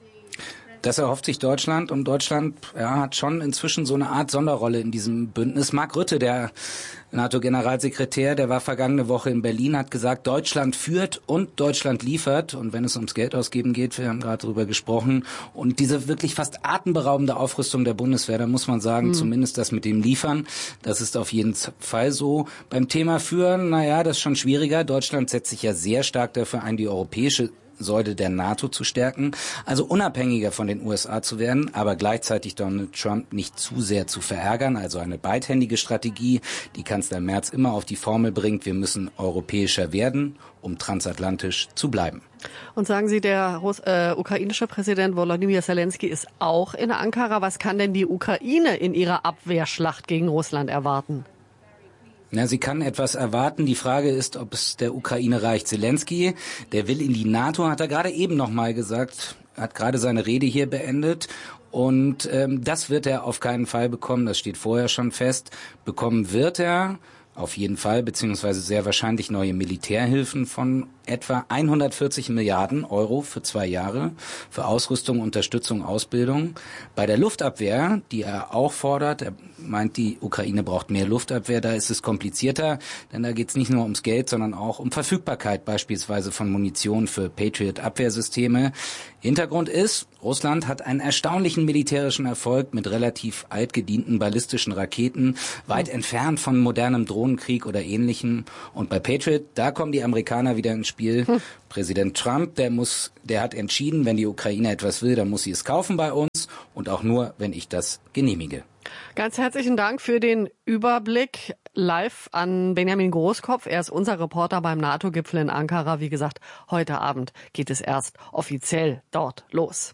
Das erhofft sich Deutschland und Deutschland ja, hat schon inzwischen so eine Art Sonderrolle in diesem Bündnis. Mark Rutte, der NATO-Generalsekretär, der war vergangene Woche in Berlin, hat gesagt, Deutschland führt und Deutschland liefert. Und wenn es ums Geld ausgeben geht, wir haben gerade darüber gesprochen, und diese wirklich fast atemberaubende Aufrüstung der Bundeswehr, da muss man sagen, mhm. zumindest das mit dem Liefern, das ist auf jeden Fall so. Beim Thema Führen, naja, das ist schon schwieriger. Deutschland setzt sich ja sehr stark dafür ein, die europäische Säule der NATO zu stärken, also unabhängiger von den U S A zu werden, aber gleichzeitig Donald Trump nicht zu sehr zu verärgern, also eine beidhändige Strategie, die Kanzler Merz immer auf die Formel bringt, wir müssen europäischer werden, um transatlantisch zu bleiben. Und sagen Sie, der Russ- äh, ukrainische Präsident Volodymyr Zelensky ist auch in Ankara. Was kann denn die Ukraine in ihrer Abwehrschlacht gegen Russland erwarten? Na, sie kann etwas erwarten. Die Frage ist, ob es der Ukraine reicht. Zelensky, der will in die NATO, hat er gerade eben noch mal gesagt, hat gerade seine Rede hier beendet. Und ähm, das wird er auf keinen Fall bekommen. Das steht vorher schon fest. Bekommen wird er auf jeden Fall, beziehungsweise sehr wahrscheinlich neue Militärhilfen von etwa hundertvierzig Milliarden Euro für zwei Jahre für Ausrüstung, Unterstützung, Ausbildung. Bei der Luftabwehr, die er auch fordert, er meint, die Ukraine braucht mehr Luftabwehr, da ist es komplizierter, denn da geht es nicht nur ums Geld, sondern auch um Verfügbarkeit beispielsweise von Munition für Patriot-Abwehrsysteme. Hintergrund ist, Russland hat einen erstaunlichen militärischen Erfolg mit relativ altgedienten ballistischen Raketen, weit entfernt von modernem Drohnenkrieg oder Ähnlichem. Und bei Patriot, da kommen die Amerikaner wieder ins Spiel. Hm. Präsident Trump, der muss, der hat entschieden, wenn die Ukraine etwas will, dann muss sie es kaufen bei uns und auch nur, wenn ich das genehmige. Ganz herzlichen Dank für den Überblick live an Benjamin Großkopf. Er ist unser Reporter beim NATO-Gipfel in Ankara. Wie gesagt, heute Abend geht es erst offiziell dort los.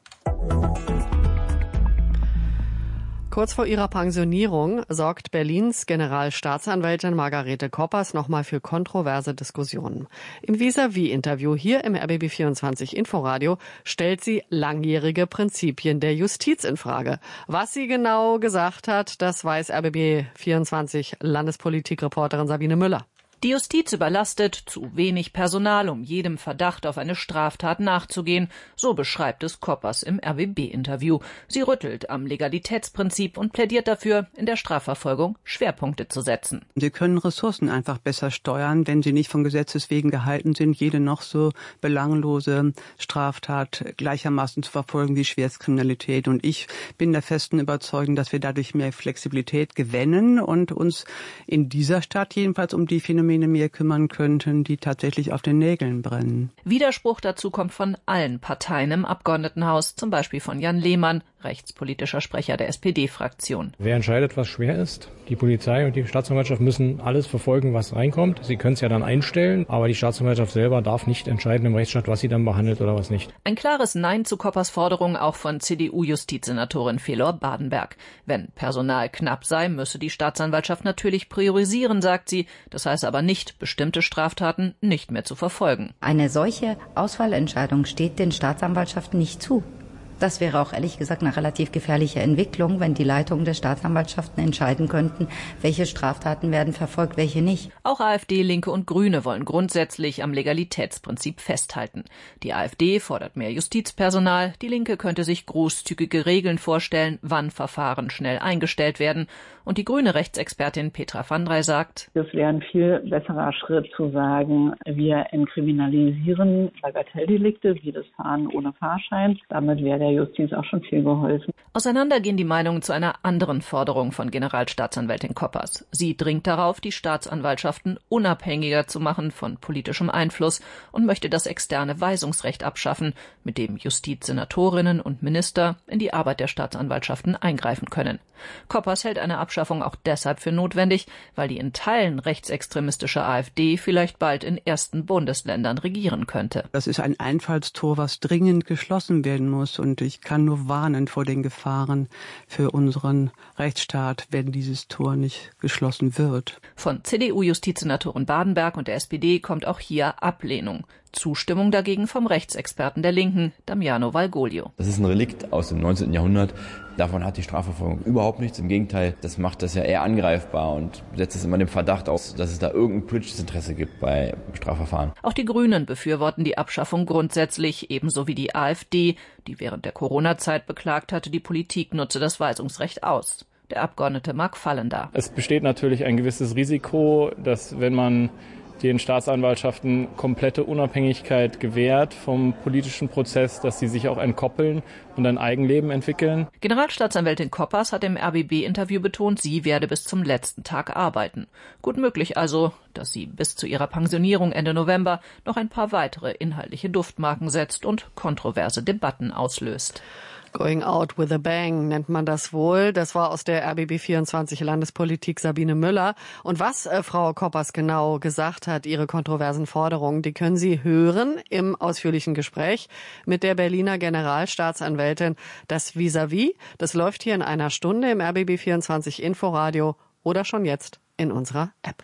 Kurz vor ihrer Pensionierung sorgt Berlins Generalstaatsanwältin Margarete Koppers nochmal für kontroverse Diskussionen. Im Vis-à-vis-Interview hier im R B B vierundzwanzig Inforadio stellt sie langjährige Prinzipien der Justiz in Frage. Was sie genau gesagt hat, das weiß R B B vierundzwanzig Landespolitikreporterin Sabine Müller. Die Justiz überlastet, zu wenig Personal, um jedem Verdacht auf eine Straftat nachzugehen, so beschreibt es Koppers im R B B-Interview. Sie rüttelt am Legalitätsprinzip und plädiert dafür, in der Strafverfolgung Schwerpunkte zu setzen. Sie können Ressourcen einfach besser steuern, wenn sie nicht von Gesetzes wegen gehalten sind, jede noch so belanglose Straftat gleichermaßen zu verfolgen wie Schwerstkriminalität. Und ich bin der festen Überzeugung, dass wir dadurch mehr Flexibilität gewinnen und uns in dieser Stadt jedenfalls um die Phänomene mehr kümmern könnten, die tatsächlich auf den Nägeln brennen. Widerspruch dazu kommt von allen Parteien im Abgeordnetenhaus, zum Beispiel von Jan Lehmann, rechtspolitischer Sprecher der S P D-Fraktion. Wer entscheidet, was schwer ist? Die Polizei und die Staatsanwaltschaft müssen alles verfolgen, was reinkommt. Sie können es ja dann einstellen, aber die Staatsanwaltschaft selber darf nicht entscheiden im Rechtsstaat, was sie dann behandelt oder was nicht. Ein klares Nein zu Koppers Forderung auch von C D U-Justizsenatorin Felor Badenberg. Wenn Personal knapp sei, müsse die Staatsanwaltschaft natürlich priorisieren, sagt sie. Das heißt aber nicht, bestimmte Straftaten nicht mehr zu verfolgen. Eine solche Auswahlentscheidung steht den Staatsanwaltschaften nicht zu. Das wäre auch ehrlich gesagt eine relativ gefährliche Entwicklung, wenn die Leitungen der Staatsanwaltschaften entscheiden könnten, welche Straftaten werden verfolgt, welche nicht. Auch AfD, Linke und Grüne wollen grundsätzlich am Legalitätsprinzip festhalten. Die AfD fordert mehr Justizpersonal, die Linke könnte sich großzügige Regeln vorstellen, wann Verfahren schnell eingestellt werden. Und die grüne Rechtsexpertin Petra van Drey sagt, es wäre ein viel besserer Schritt zu sagen, wir entkriminalisieren Bagatelldelikte wie das Fahren ohne Fahrschein. Damit wäre der Justiz auch schon viel geholfen. Auseinander gehen die Meinungen zu einer anderen Forderung von Generalstaatsanwältin Koppers. Sie dringt darauf, die Staatsanwaltschaften unabhängiger zu machen von politischem Einfluss und möchte das externe Weisungsrecht abschaffen, mit dem Justizsenatorinnen und Minister in die Arbeit der Staatsanwaltschaften eingreifen können. Koppers hält eine Abschaffung auch deshalb für notwendig, weil die in Teilen rechtsextremistische AfD vielleicht bald in ersten Bundesländern regieren könnte. Das ist ein Einfallstor, was dringend geschlossen werden muss. Und ich kann nur warnen vor den Gefahren für unseren Rechtsstaat, wenn dieses Tor nicht geschlossen wird. Von C D U-Justizsenatorin Badenberg und der S P D kommt auch hier Ablehnung. Zustimmung dagegen vom Rechtsexperten der Linken, Damiano Valgoglio. Das ist ein Relikt aus dem neunzehnten Jahrhundert. Davon hat die Strafverfolgung überhaupt nichts. Im Gegenteil, das macht das ja eher angreifbar und setzt es immer dem Verdacht aus, dass es da irgendein politisches Interesse gibt bei Strafverfahren. Auch die Grünen befürworten die Abschaffung grundsätzlich, ebenso wie die AfD, die während der Corona-Zeit beklagt hatte, die Politik nutze das Weisungsrecht aus. Der Abgeordnete Marc Fallender. Es besteht natürlich ein gewisses Risiko, dass wenn man den Staatsanwaltschaften komplette Unabhängigkeit gewährt vom politischen Prozess, dass sie sich auch entkoppeln und ein Eigenleben entwickeln. Generalstaatsanwältin Koppers hat im R B B-Interview betont, sie werde bis zum letzten Tag arbeiten. Gut möglich also, dass sie bis zu ihrer Pensionierung Ende November noch ein paar weitere inhaltliche Duftmarken setzt und kontroverse Debatten auslöst. Going out with a bang nennt man das wohl. Das war aus der R B B vierundzwanzig Landespolitik Sabine Müller. Und was äh, Frau Koppers genau gesagt hat, ihre kontroversen Forderungen, die können Sie hören im ausführlichen Gespräch mit der Berliner Generalstaatsanwältin. Das Vis-à-vis, das läuft hier in einer Stunde im R B B vierundzwanzig Inforadio oder schon jetzt in unserer App.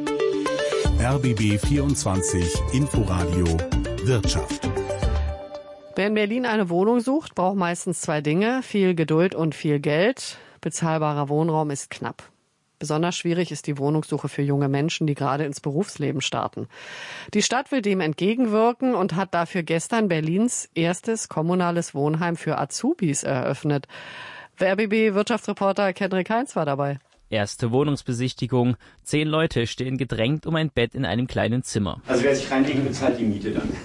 R B B vierundzwanzig Inforadio Wirtschaft. Wer in Berlin eine Wohnung sucht, braucht meistens zwei Dinge, viel Geduld und viel Geld. Bezahlbarer Wohnraum ist knapp. Besonders schwierig ist die Wohnungssuche für junge Menschen, die gerade ins Berufsleben starten. Die Stadt will dem entgegenwirken und hat dafür gestern Berlins erstes kommunales Wohnheim für Azubis eröffnet. R B B-Wirtschaftsreporter Kendrick Heinz war dabei. Erste Wohnungsbesichtigung. Zehn Leute stehen gedrängt um ein Bett in einem kleinen Zimmer. Also wer sich reinlegen, bezahlt die Miete dann.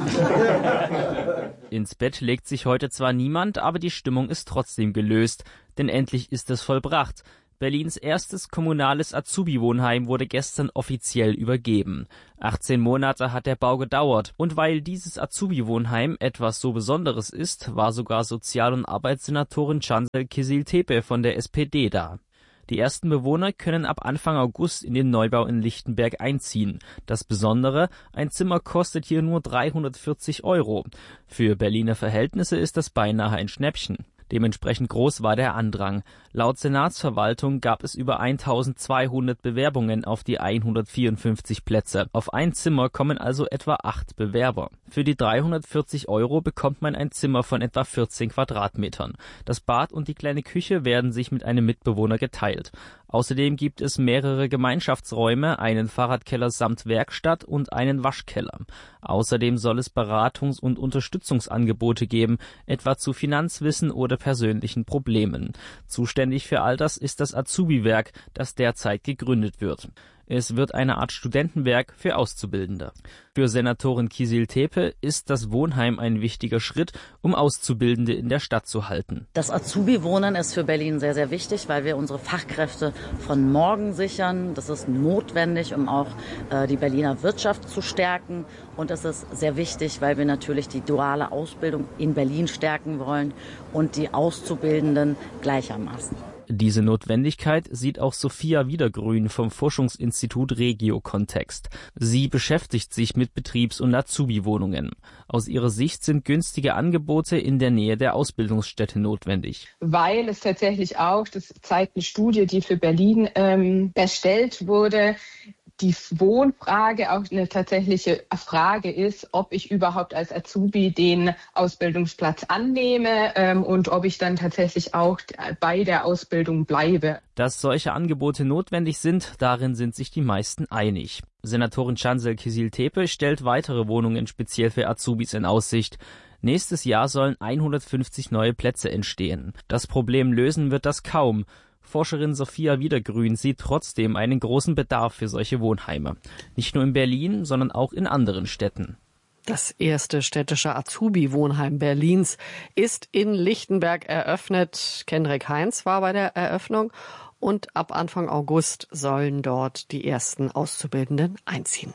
Ins Bett legt sich heute zwar niemand, aber die Stimmung ist trotzdem gelöst. Denn endlich ist es vollbracht. Berlins erstes kommunales Azubi-Wohnheim wurde gestern offiziell übergeben. achtzehn Monate hat der Bau gedauert. Und weil dieses Azubi-Wohnheim etwas so Besonderes ist, war sogar Sozial- und Arbeitssenatorin Cansel Kicil-Tepe von der S P D da. Die ersten Bewohner können ab Anfang August in den Neubau in Lichtenberg einziehen. Das Besondere, ein Zimmer kostet hier nur dreihundertvierzig Euro. Für Berliner Verhältnisse ist das beinahe ein Schnäppchen. Dementsprechend groß war der Andrang. Laut Senatsverwaltung gab es über eintausendzweihundert Bewerbungen auf die hundertvierundfünfzig Plätze. Auf ein Zimmer kommen also etwa acht Bewerber. Für die dreihundertvierzig Euro bekommt man ein Zimmer von etwa vierzehn Quadratmetern. Das Bad und die kleine Küche werden sich mit einem Mitbewohner geteilt. Außerdem gibt es mehrere Gemeinschaftsräume, einen Fahrradkeller samt Werkstatt und einen Waschkeller. Außerdem soll es Beratungs- und Unterstützungsangebote geben, etwa zu Finanzwissen oder persönlichen Problemen. Zuständig für all das ist das Azubi-Werk, das derzeit gegründet wird. Es wird eine Art Studentenwerk für Auszubildende. Für Senatorin Kicil-Tepe ist das Wohnheim ein wichtiger Schritt, um Auszubildende in der Stadt zu halten. Das Azubi-Wohnen ist für Berlin sehr, sehr wichtig, weil wir unsere Fachkräfte von morgen sichern. Das ist notwendig, um auch äh, die Berliner Wirtschaft zu stärken. Und es ist sehr wichtig, weil wir natürlich die duale Ausbildung in Berlin stärken wollen und die Auszubildenden gleichermaßen. Diese Notwendigkeit sieht auch Sophia Wiedergrün vom Forschungsinstitut Regio-Kontext. Sie beschäftigt sich mit Betriebs- und Azubi-Wohnungen. Aus ihrer Sicht sind günstige Angebote in der Nähe der Ausbildungsstätte notwendig. Weil es tatsächlich auch, das zeigt eine Studie, die für Berlin ähm, erstellt wurde, die Wohnfrage auch eine tatsächliche Frage ist, ob ich überhaupt als Azubi den Ausbildungsplatz annehme ähm, und ob ich dann tatsächlich auch bei der Ausbildung bleibe. Dass solche Angebote notwendig sind, darin sind sich die meisten einig. Senatorin Cansel Kicil-Tepe stellt weitere Wohnungen speziell für Azubis in Aussicht. Nächstes Jahr sollen hundertfünfzig neue Plätze entstehen. Das Problem lösen wird das kaum. Forscherin Sophia Wiedergrün sieht trotzdem einen großen Bedarf für solche Wohnheime. Nicht nur in Berlin, sondern auch in anderen Städten. Das erste städtische Azubi-Wohnheim Berlins ist in Lichtenberg eröffnet. Kendrick Heinz war bei der Eröffnung und ab Anfang August sollen dort die ersten Auszubildenden einziehen.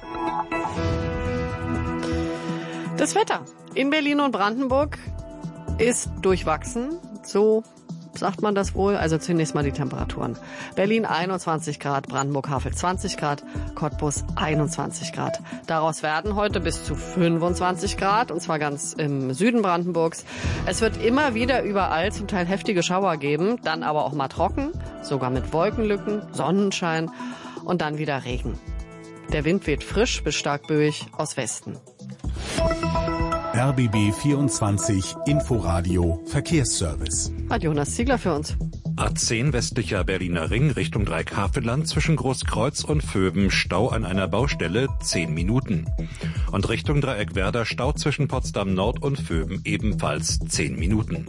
Das Wetter in Berlin und Brandenburg ist durchwachsen, so sagt man das wohl. Also zunächst mal die Temperaturen. Berlin einundzwanzig Grad, Brandenburg-Havel zwanzig Grad, Cottbus einundzwanzig Grad. Daraus werden heute bis zu fünfundzwanzig Grad, und zwar ganz im Süden Brandenburgs. Es wird immer wieder überall zum Teil heftige Schauer geben, dann aber auch mal trocken, sogar mit Wolkenlücken, Sonnenschein und dann wieder Regen. Der Wind weht frisch bis stark böig aus Westen. R B B vierundzwanzig Inforadio Verkehrsservice. Hat Jonas Ziegler für uns. A zehn westlicher Berliner Ring Richtung Dreieckhavelland zwischen Großkreuz und Vöben Stau an einer Baustelle zehn Minuten. Und Richtung Dreieckwerder Stau zwischen Potsdam Nord und Vöben ebenfalls zehn Minuten.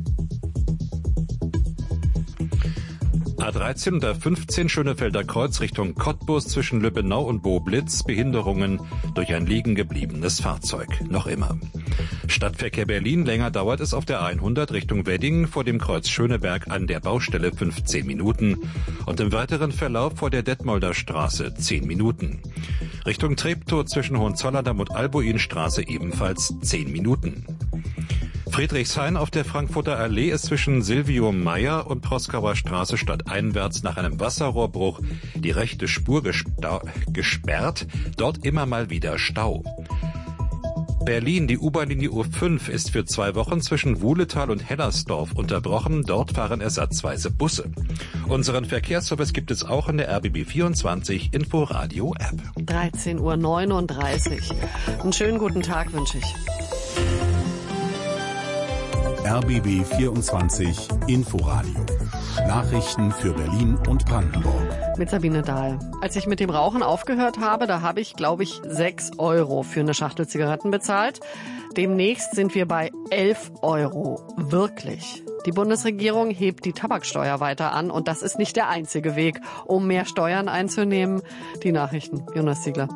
A dreizehn und A fünfzehn Schönefelder Kreuz Richtung Cottbus zwischen Lübbenau und Boblitz Behinderungen durch ein liegen gebliebenes Fahrzeug. Noch immer. Stadtverkehr Berlin, länger dauert es auf der hundert Richtung Wedding vor dem Kreuz Schöneberg an der Baustelle fünfzehn Minuten und im weiteren Verlauf vor der Detmolder Straße zehn Minuten. Richtung Treptow zwischen Hohenzollerndamm und Albuinstraße ebenfalls zehn Minuten. Friedrichshain auf der Frankfurter Allee ist zwischen Silvio Meyer und Proskauer Straße stadteinwärts nach einem Wasserrohrbruch die rechte Spur gesperrt, dort immer mal wieder Stau. Berlin, die U-Bahn-Linie U fünf ist für zwei Wochen zwischen Wuhletal und Hellersdorf unterbrochen. Dort fahren ersatzweise Busse. Unseren Verkehrsservice gibt es auch in der R B B vierundzwanzig Inforadio-App. dreizehn Uhr neununddreißig. Einen schönen guten Tag wünsche ich. R B B vierundzwanzig Inforadio. Nachrichten für Berlin und Brandenburg. Mit Sabine Dahl. Als ich mit dem Rauchen aufgehört habe, da habe ich, glaube ich, sechs Euro für eine Schachtel Zigaretten bezahlt. Demnächst sind wir bei elf Euro. Wirklich. Die Bundesregierung hebt die Tabaksteuer weiter an und das ist nicht der einzige Weg, um mehr Steuern einzunehmen. Die Nachrichten, Jonas Ziegler.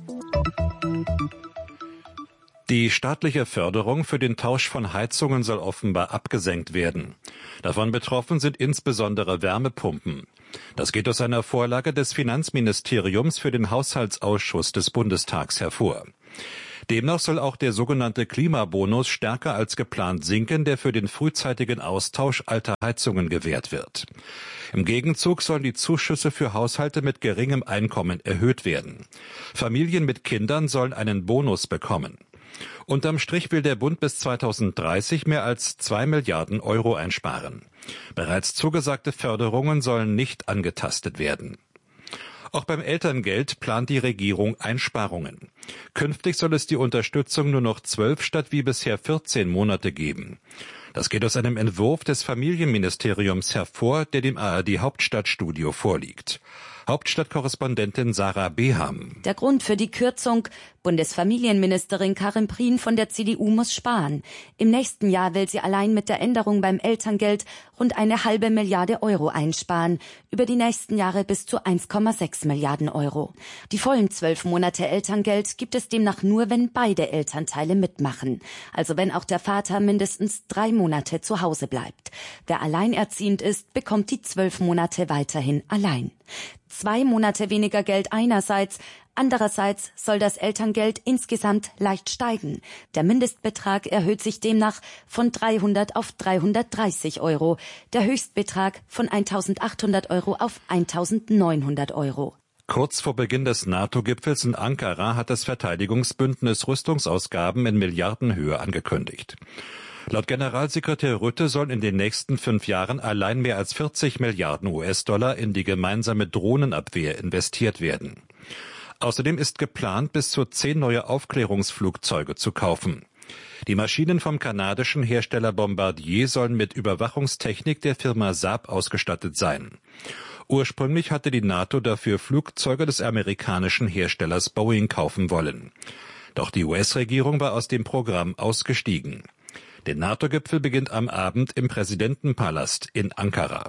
Die staatliche Förderung für den Tausch von Heizungen soll offenbar abgesenkt werden. Davon betroffen sind insbesondere Wärmepumpen. Das geht aus einer Vorlage des Finanzministeriums für den Haushaltsausschuss des Bundestags hervor. Demnach soll auch der sogenannte Klimabonus stärker als geplant sinken, der für den frühzeitigen Austausch alter Heizungen gewährt wird. Im Gegenzug sollen die Zuschüsse für Haushalte mit geringem Einkommen erhöht werden. Familien mit Kindern sollen einen Bonus bekommen. Unterm Strich will der Bund bis zweitausenddreißig mehr als zwei Milliarden Euro einsparen. Bereits zugesagte Förderungen sollen nicht angetastet werden. Auch beim Elterngeld plant die Regierung Einsparungen. Künftig soll es die Unterstützung nur noch zwölf statt wie bisher vierzehn Monate geben. Das geht aus einem Entwurf des Familienministeriums hervor, der dem A R D Hauptstadtstudio vorliegt. Hauptstadtkorrespondentin Sarah Beham. Der Grund für die Kürzung: Bundesfamilienministerin Karin Prien von der C D U muss sparen. Im nächsten Jahr will sie allein mit der Änderung beim Elterngeld rund eine halbe Milliarde Euro einsparen, über die nächsten Jahre bis zu eins Komma sechs Milliarden Euro. Die vollen zwölf Monate Elterngeld gibt es demnach nur, wenn beide Elternteile mitmachen. Also wenn auch der Vater mindestens drei Monate zu Hause bleibt. Wer alleinerziehend ist, bekommt die zwölf Monate weiterhin allein. Zwei Monate weniger Geld einerseits, andererseits soll das Elterngeld insgesamt leicht steigen. Der Mindestbetrag erhöht sich demnach von dreihundert auf dreihundertdreißig Euro, der Höchstbetrag von eintausendachthundert Euro auf eintausendneunhundert Euro. Kurz vor Beginn des NATO-Gipfels in Ankara hat das Verteidigungsbündnis Rüstungsausgaben in Milliardenhöhe angekündigt. Laut Generalsekretär Rutte sollen in den nächsten fünf Jahren allein mehr als vierzig Milliarden U S-Dollar in die gemeinsame Drohnenabwehr investiert werden. Außerdem ist geplant, bis zu zehn neue Aufklärungsflugzeuge zu kaufen. Die Maschinen vom kanadischen Hersteller Bombardier sollen mit Überwachungstechnik der Firma Saab ausgestattet sein. Ursprünglich hatte die NATO dafür Flugzeuge des amerikanischen Herstellers Boeing kaufen wollen. Doch die U S-Regierung war aus dem Programm ausgestiegen. Der NATO-Gipfel beginnt am Abend im Präsidentenpalast in Ankara.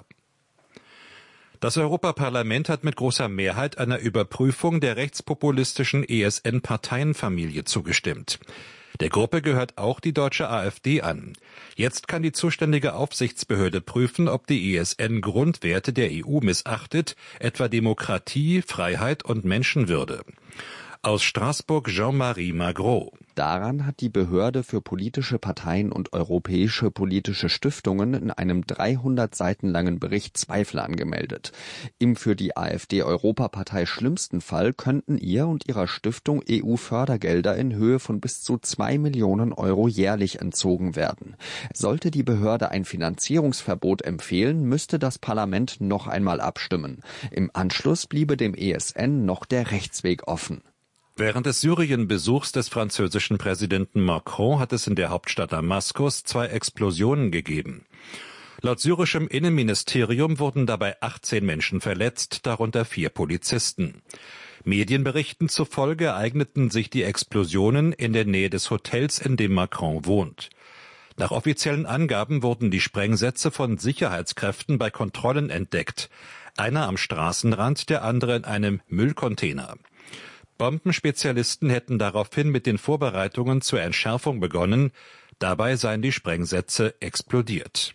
Das Europaparlament hat mit großer Mehrheit einer Überprüfung der rechtspopulistischen E S N-Parteienfamilie zugestimmt. Der Gruppe gehört auch die deutsche AfD an. Jetzt kann die zuständige Aufsichtsbehörde prüfen, ob die E S N Grundwerte der E U missachtet, etwa Demokratie, Freiheit und Menschenwürde. Aus Straßburg Jean-Marie Magro. Daran hat die Behörde für politische Parteien und europäische politische Stiftungen in einem dreihundert Seiten langen Bericht Zweifel angemeldet. Im für die AfD-Europapartei schlimmsten Fall könnten ihr und ihrer Stiftung E U-Fördergelder in Höhe von bis zu zwei Millionen Euro jährlich entzogen werden. Sollte die Behörde ein Finanzierungsverbot empfehlen, müsste das Parlament noch einmal abstimmen. Im Anschluss bliebe dem E S N noch der Rechtsweg offen. Während des Syrien-Besuchs des französischen Präsidenten Macron hat es in der Hauptstadt Damaskus zwei Explosionen gegeben. Laut syrischem Innenministerium wurden dabei achtzehn Menschen verletzt, darunter vier Polizisten. Medienberichten zufolge ereigneten sich die Explosionen in der Nähe des Hotels, in dem Macron wohnt. Nach offiziellen Angaben wurden die Sprengsätze von Sicherheitskräften bei Kontrollen entdeckt. Einer am Straßenrand, der andere in einem Müllcontainer. Bombenspezialisten hätten daraufhin mit den Vorbereitungen zur Entschärfung begonnen. Dabei seien die Sprengsätze explodiert.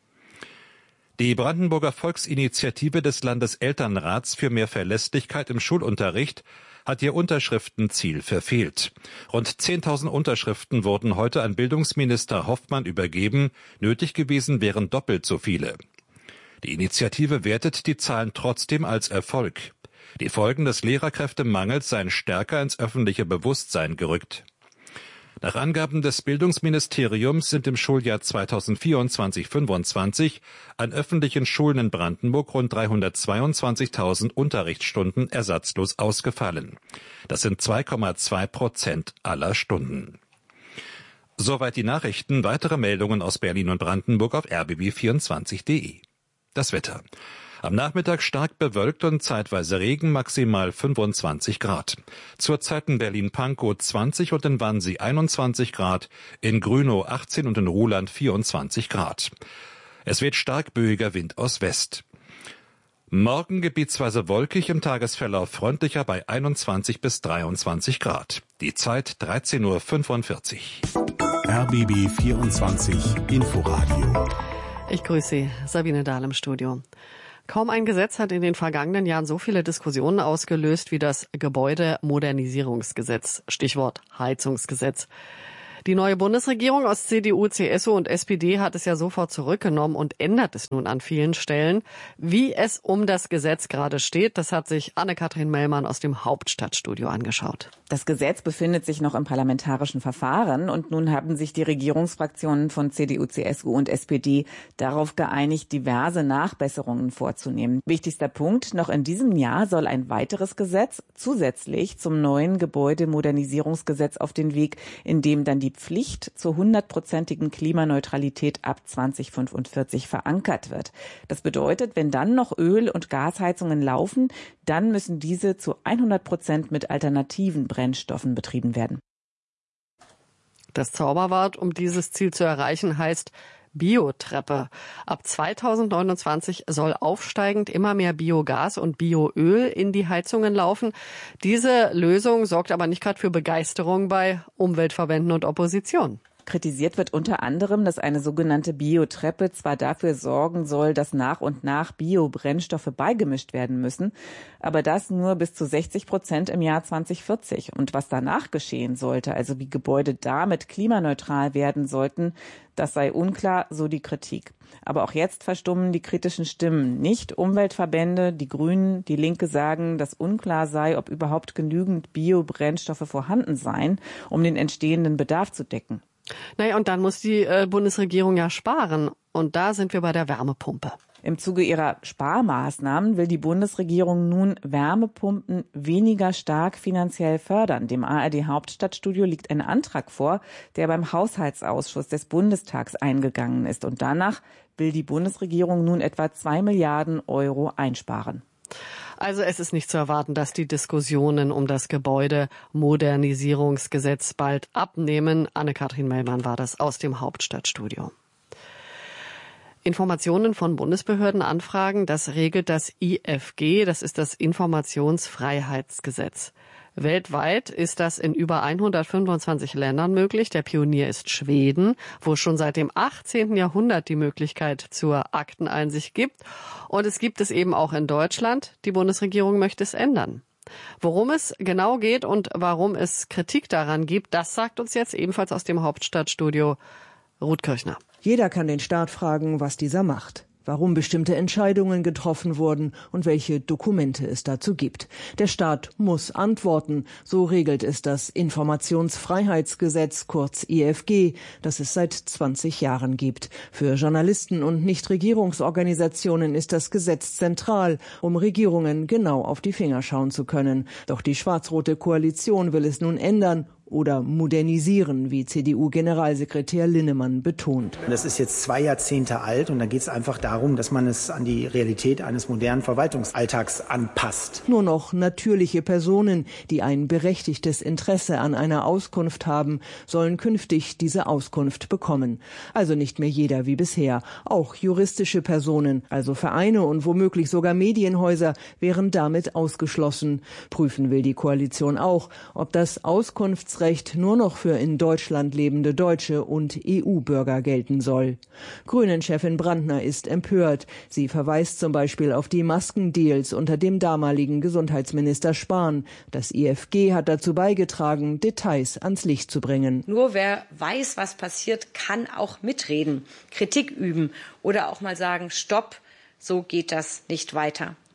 Die Brandenburger Volksinitiative des Landeselternrats für mehr Verlässlichkeit im Schulunterricht hat ihr Unterschriftenziel verfehlt. Rund zehntausend Unterschriften wurden heute an Bildungsminister Hoffmann übergeben. Nötig gewesen wären doppelt so viele. Die Initiative wertet die Zahlen trotzdem als Erfolg. Die Folgen des Lehrerkräftemangels seien stärker ins öffentliche Bewusstsein gerückt. Nach Angaben des Bildungsministeriums sind im Schuljahr zweitausendvierundzwanzig fünfundzwanzig an öffentlichen Schulen in Brandenburg rund dreihundertzweiundzwanzigtausend Unterrichtsstunden ersatzlos ausgefallen. Das sind zwei Komma zwei Prozent aller Stunden. Soweit die Nachrichten. Weitere Meldungen aus Berlin und Brandenburg auf r b b vierundzwanzig punkt d e. Das Wetter. Am Nachmittag stark bewölkt und zeitweise Regen, maximal fünfundzwanzig Grad. Zurzeit in Berlin-Pankow zwanzig und in Wannsee einundzwanzig Grad, in Grünow achtzehn und in Ruhland vierundzwanzig Grad. Es weht stark böiger Wind aus West. Morgen gebietsweise wolkig, im Tagesverlauf freundlicher bei einundzwanzig bis dreiundzwanzig Grad. Die Zeit dreizehn Uhr fünfundvierzig. R B B vierundzwanzig Inforadio. Ich grüße Sie, Sabine Dahl im Studio. Kaum ein Gesetz hat in den vergangenen Jahren so viele Diskussionen ausgelöst wie das Gebäudemodernisierungsgesetz, Stichwort Heizungsgesetz. Die neue Bundesregierung aus C D U, C S U und S P D hat es ja sofort zurückgenommen und ändert es nun an vielen Stellen. Wie es um das Gesetz gerade steht, das hat sich Anne-Kathrin Mellmann aus dem Hauptstadtstudio angeschaut. Das Gesetz befindet sich noch im parlamentarischen Verfahren und nun haben sich die Regierungsfraktionen von C D U, C S U und S P D darauf geeinigt, diverse Nachbesserungen vorzunehmen. Wichtigster Punkt, noch in diesem Jahr soll ein weiteres Gesetz zusätzlich zum neuen Gebäudemodernisierungsgesetz auf den Weg, in dem dann die Pflicht zur hundertprozentigen Klimaneutralität ab zweitausendfünfundvierzig verankert wird. Das bedeutet, wenn dann noch Öl- und Gasheizungen laufen, dann müssen diese zu hundert Prozent mit alternativen Brennstoffen betrieben werden. Das Zauberwort, um dieses Ziel zu erreichen, heißt Biotreppe. Ab zweitausendneunundzwanzig soll aufsteigend immer mehr Biogas und Bioöl in die Heizungen laufen. Diese Lösung sorgt aber nicht gerade für Begeisterung bei Umweltverbänden und Opposition. Kritisiert wird unter anderem, dass eine sogenannte Biotreppe zwar dafür sorgen soll, dass nach und nach Biobrennstoffe beigemischt werden müssen, aber das nur bis zu sechzig Prozent im Jahr zweitausendvierzig. Und was danach geschehen sollte, also wie Gebäude damit klimaneutral werden sollten, das sei unklar, so die Kritik. Aber auch jetzt verstummen die kritischen Stimmen nicht. Umweltverbände, die Grünen, die Linke sagen, dass unklar sei, ob überhaupt genügend Biobrennstoffe vorhanden seien, um den entstehenden Bedarf zu decken. Naja, und dann muss die äh, Bundesregierung ja sparen. Und da sind wir bei der Wärmepumpe. Im Zuge ihrer Sparmaßnahmen will die Bundesregierung nun Wärmepumpen weniger stark finanziell fördern. Dem A R D Hauptstadtstudio liegt ein Antrag vor, der beim Haushaltsausschuss des Bundestags eingegangen ist. Und danach will die Bundesregierung nun etwa zwei Milliarden Euro einsparen. Also es ist nicht zu erwarten, dass die Diskussionen um das Gebäudemodernisierungsgesetz bald abnehmen. Anne-Kathrin Mellmann war das aus dem Hauptstadtstudio. Informationen von Bundesbehörden anfragen, das regelt das I F G, das ist das Informationsfreiheitsgesetz. Weltweit ist das in über hundertfünfundzwanzig Ländern möglich. Der Pionier ist Schweden, wo es schon seit dem achtzehnten Jahrhundert die Möglichkeit zur Akteneinsicht gibt. Und es gibt es eben auch in Deutschland. Die Bundesregierung möchte es ändern. Worum es genau geht und warum es Kritik daran gibt, das sagt uns jetzt ebenfalls aus dem Hauptstadtstudio Ruth Kirchner. Jeder kann den Staat fragen, was dieser macht, warum bestimmte Entscheidungen getroffen wurden und welche Dokumente es dazu gibt. Der Staat muss antworten, so regelt es das Informationsfreiheitsgesetz, kurz I F G, das es seit zwanzig Jahren gibt. Für Journalisten und Nichtregierungsorganisationen ist das Gesetz zentral, um Regierungen genau auf die Finger schauen zu können. Doch die schwarz-rote Koalition will es nun ändern oder modernisieren, wie C D U-Generalsekretär Linnemann betont. Das ist jetzt zwei Jahrzehnte alt und da geht es einfach darum, dass man es an die Realität eines modernen Verwaltungsalltags anpasst. Nur noch natürliche Personen, die ein berechtigtes Interesse an einer Auskunft haben, sollen künftig diese Auskunft bekommen. Also nicht mehr jeder wie bisher. Auch juristische Personen, also Vereine und womöglich sogar Medienhäuser, wären damit ausgeschlossen. Prüfen will die Koalition auch, ob das Auskunftsrecht nur noch für in Deutschland lebende Deutsche und E U-Bürger gelten soll. Grünen-Chefin Brandner ist empört. Sie verweist zum Beispiel auf die Maskendeals unter dem damaligen Gesundheitsminister Spahn. Das I F G hat dazu beigetragen, Details ans Licht zu bringen. Nur wer weiß, was passiert, kann auch mitreden, Kritik üben oder auch mal sagen, stopp, so geht das nicht weiter.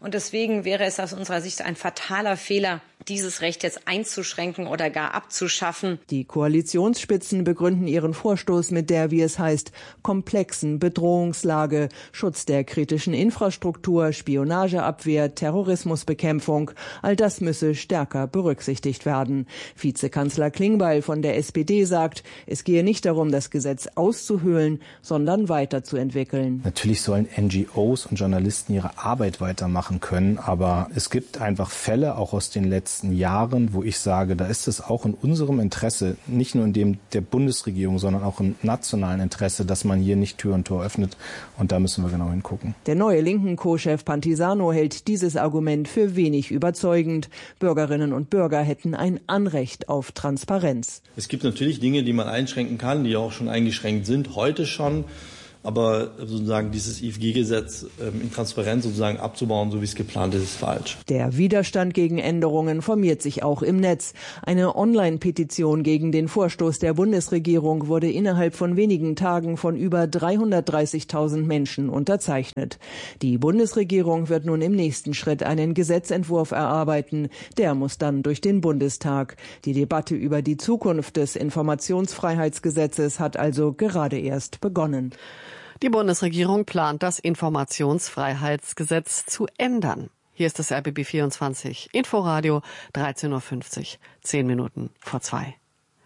Und deswegen wäre es aus unserer Sicht ein fataler Fehler, dieses Recht jetzt einzuschränken oder gar abzuschaffen. Die Koalitionsspitzen begründen ihren Vorstoß mit der, wie es heißt, komplexen Bedrohungslage, Schutz der kritischen Infrastruktur, Spionageabwehr, Terrorismusbekämpfung. All das müsse stärker berücksichtigt werden. Vizekanzler Klingbeil von der S P D sagt, es gehe nicht darum, das Gesetz auszuhöhlen, sondern weiterzuentwickeln. Natürlich sollen N G Os und Journalisten ihre Arbeit weitermachen können, aber es gibt einfach Fälle, auch aus den letzten Jahren, wo ich sage, da ist es auch in unserem Interesse, nicht nur in dem der Bundesregierung, sondern auch im nationalen Interesse, dass man hier nicht Tür und Tor öffnet. Und da müssen wir genau hingucken. Der neue linken Co-Chef Pantisano hält dieses Argument für wenig überzeugend. Bürgerinnen und Bürger hätten ein Anrecht auf Transparenz. Es gibt natürlich Dinge, die man einschränken kann, die auch schon eingeschränkt sind, heute schon. Aber sozusagen dieses I F G-Gesetz ähm, in Transparenz sozusagen abzubauen, so wie es geplant ist, ist falsch. Der Widerstand gegen Änderungen formiert sich auch im Netz. Eine Online-Petition gegen den Vorstoß der Bundesregierung wurde innerhalb von wenigen Tagen von über dreihundertdreißigtausend Menschen unterzeichnet. Die Bundesregierung wird nun im nächsten Schritt einen Gesetzentwurf erarbeiten. Der muss dann durch den Bundestag. Die Debatte über die Zukunft des Informationsfreiheitsgesetzes hat also gerade erst begonnen. Die Bundesregierung plant, das Informationsfreiheitsgesetz zu ändern. Hier ist das R B B vierundzwanzig Inforadio, dreizehn Uhr fünfzig, zehn Minuten vor zwei.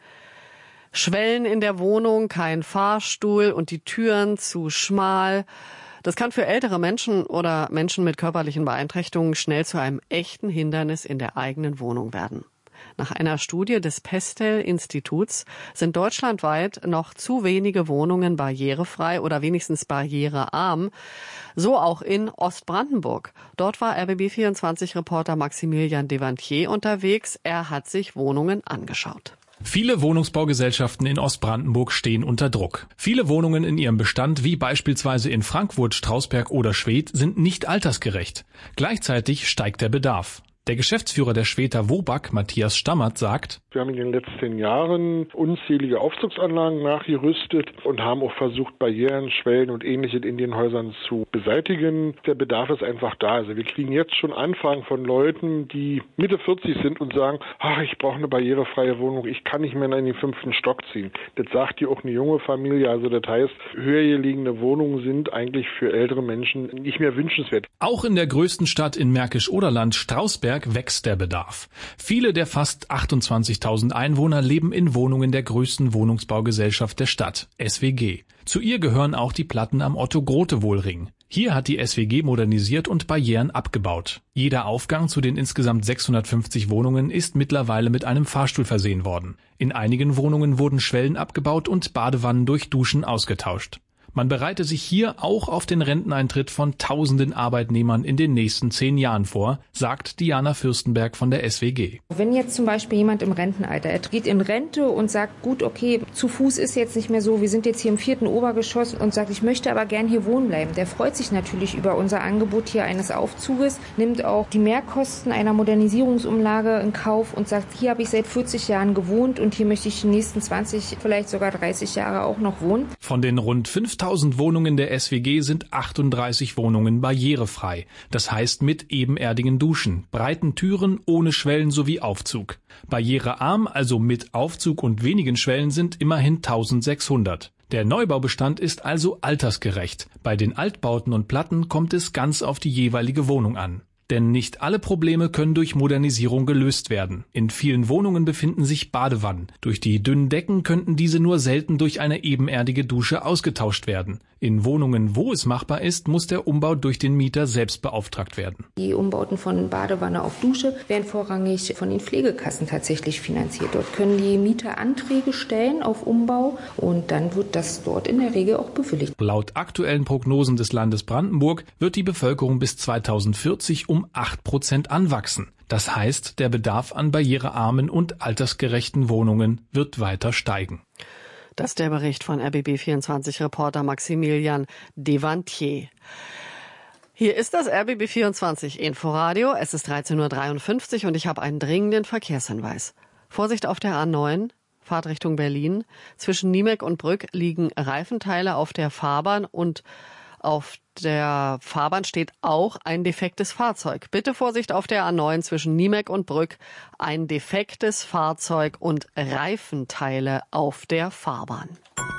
Schwellen in der Wohnung, kein Fahrstuhl und die Türen zu schmal. Das kann für ältere Menschen oder Menschen mit körperlichen Beeinträchtigungen schnell zu einem echten Hindernis in der eigenen Wohnung werden. Nach einer Studie des Pestel-Instituts sind deutschlandweit noch zu wenige Wohnungen barrierefrei oder wenigstens barrierearm. So auch in Ostbrandenburg. Dort war R B B vierundzwanzig-Reporter Maximilian Devantier unterwegs. Er hat sich Wohnungen angeschaut. Viele Wohnungsbaugesellschaften in Ostbrandenburg stehen unter Druck. Viele Wohnungen in ihrem Bestand, wie beispielsweise in Frankfurt, Strausberg oder Schwedt, sind nicht altersgerecht. Gleichzeitig steigt der Bedarf. Der Geschäftsführer der Schwedter Wobag, Matthias Stammert, sagt: Wir haben in den letzten Jahren unzählige Aufzugsanlagen nachgerüstet und haben auch versucht, Barrieren, Schwellen und Ähnliches in den Häusern zu beseitigen. Der Bedarf ist einfach da. Also wir kriegen jetzt schon Anfragen von Leuten, die Mitte vierzig sind und sagen, ach, ich brauche eine barrierefreie Wohnung, ich kann nicht mehr in den fünften Stock ziehen. Das sagt dir auch eine junge Familie. Also das heißt, höher gelegene Wohnungen sind eigentlich für ältere Menschen nicht mehr wünschenswert. Auch in der größten Stadt in Märkisch-Oderland, Strausberg, wächst der Bedarf. Viele der fast achtundzwanzigtausend Einwohner leben in Wohnungen der größten Wohnungsbaugesellschaft der Stadt, S W G. Zu ihr gehören auch die Platten am Otto-Grotewohl-Ring. Hier hat die S W G modernisiert und Barrieren abgebaut. Jeder Aufgang zu den insgesamt sechshundertfünfzig Wohnungen ist mittlerweile mit einem Fahrstuhl versehen worden. In einigen Wohnungen wurden Schwellen abgebaut und Badewannen durch Duschen ausgetauscht. Man bereite sich hier auch auf den Renteneintritt von tausenden Arbeitnehmern in den nächsten zehn Jahren vor, sagt Diana Fürstenberg von der S W G. Wenn jetzt zum Beispiel jemand im Rentenalter, er geht in Rente und sagt, gut, okay, zu Fuß ist jetzt nicht mehr so, wir sind jetzt hier im vierten Obergeschoss und sagt, ich möchte aber gern hier wohnen bleiben. Der freut sich natürlich über unser Angebot hier eines Aufzuges, nimmt auch die Mehrkosten einer Modernisierungsumlage in Kauf und sagt, hier habe ich seit vierzig Jahren gewohnt und hier möchte ich die nächsten zwanzig, vielleicht sogar dreißig Jahre auch noch wohnen. Von den rund fünftausend Wohnungen der S W G sind achtunddreißig Wohnungen barrierefrei. Das heißt mit ebenerdigen Duschen, breiten Türen ohne Schwellen sowie Aufzug. Barrierearm, also mit Aufzug und wenigen Schwellen, sind immerhin eintausendsechshundert. Der Neubaubestand ist also altersgerecht. Bei den Altbauten und Platten kommt es ganz auf die jeweilige Wohnung an. Denn nicht alle Probleme können durch Modernisierung gelöst werden. In vielen Wohnungen befinden sich Badewannen. Durch die dünnen Decken könnten diese nur selten durch eine ebenerdige Dusche ausgetauscht werden. In Wohnungen, wo es machbar ist, muss der Umbau durch den Mieter selbst beauftragt werden. Die Umbauten von Badewanne auf Dusche werden vorrangig von den Pflegekassen tatsächlich finanziert. Dort können die Mieter Anträge stellen auf Umbau und dann wird das dort in der Regel auch bewilligt. Laut aktuellen Prognosen des Landes Brandenburg wird die Bevölkerung bis zweitausendvierzig um acht Prozent anwachsen. Das heißt, der Bedarf an barrierearmen und altersgerechten Wohnungen wird weiter steigen. Das ist der Bericht von R B B vierundzwanzig-Reporter Maximilian Devantier. Hier ist das R B B vierundzwanzig Inforadio. Es ist dreizehn Uhr dreiundfünfzig und ich habe einen dringenden Verkehrshinweis. Vorsicht auf der A neun, Fahrt Richtung Berlin. Zwischen Niemek und Brück liegen Reifenteile auf der Fahrbahn und Auf der Fahrbahn steht auch ein defektes Fahrzeug. Bitte Vorsicht auf der A neun zwischen Niemek und Brück. Ein defektes Fahrzeug und Reifenteile auf der Fahrbahn.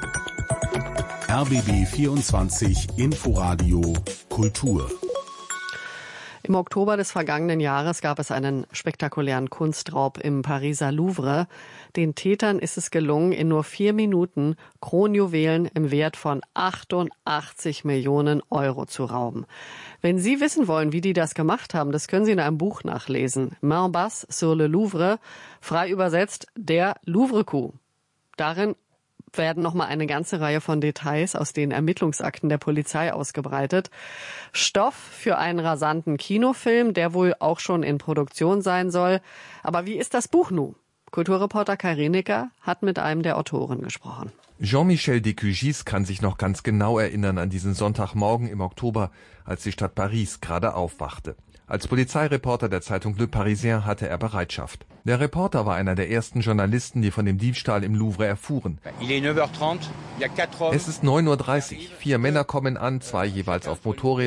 R B B vierundzwanzig Inforadio Kultur. Im Oktober des vergangenen Jahres gab es einen spektakulären Kunstraub im Pariser Louvre. Den Tätern ist es gelungen, in nur vier Minuten Kronjuwelen im Wert von achtundachtzig Millionen Euro zu rauben. Wenn Sie wissen wollen, wie die das gemacht haben, das können Sie in einem Buch nachlesen. Main basse sur le Louvre, frei übersetzt der Louvre-Coup. Darin werden nochmal eine ganze Reihe von Details aus den Ermittlungsakten der Polizei ausgebreitet. Stoff für einen rasanten Kinofilm, der wohl auch schon in Produktion sein soll. Aber wie ist das Buch nun? Kulturreporter Kai Renecker hat mit einem der Autoren gesprochen. Jean-Michel Descugis kann sich noch ganz genau erinnern an diesen Sonntagmorgen im Oktober, als die Stadt Paris gerade aufwachte. Als Polizeireporter der Zeitung Le Parisien hatte er Bereitschaft. Der Reporter war einer der ersten Journalisten, die von dem Diebstahl im Louvre erfuhren. Es ist neun Uhr dreißig. Vier Männer kommen an, zwei jeweils auf Motorrädern.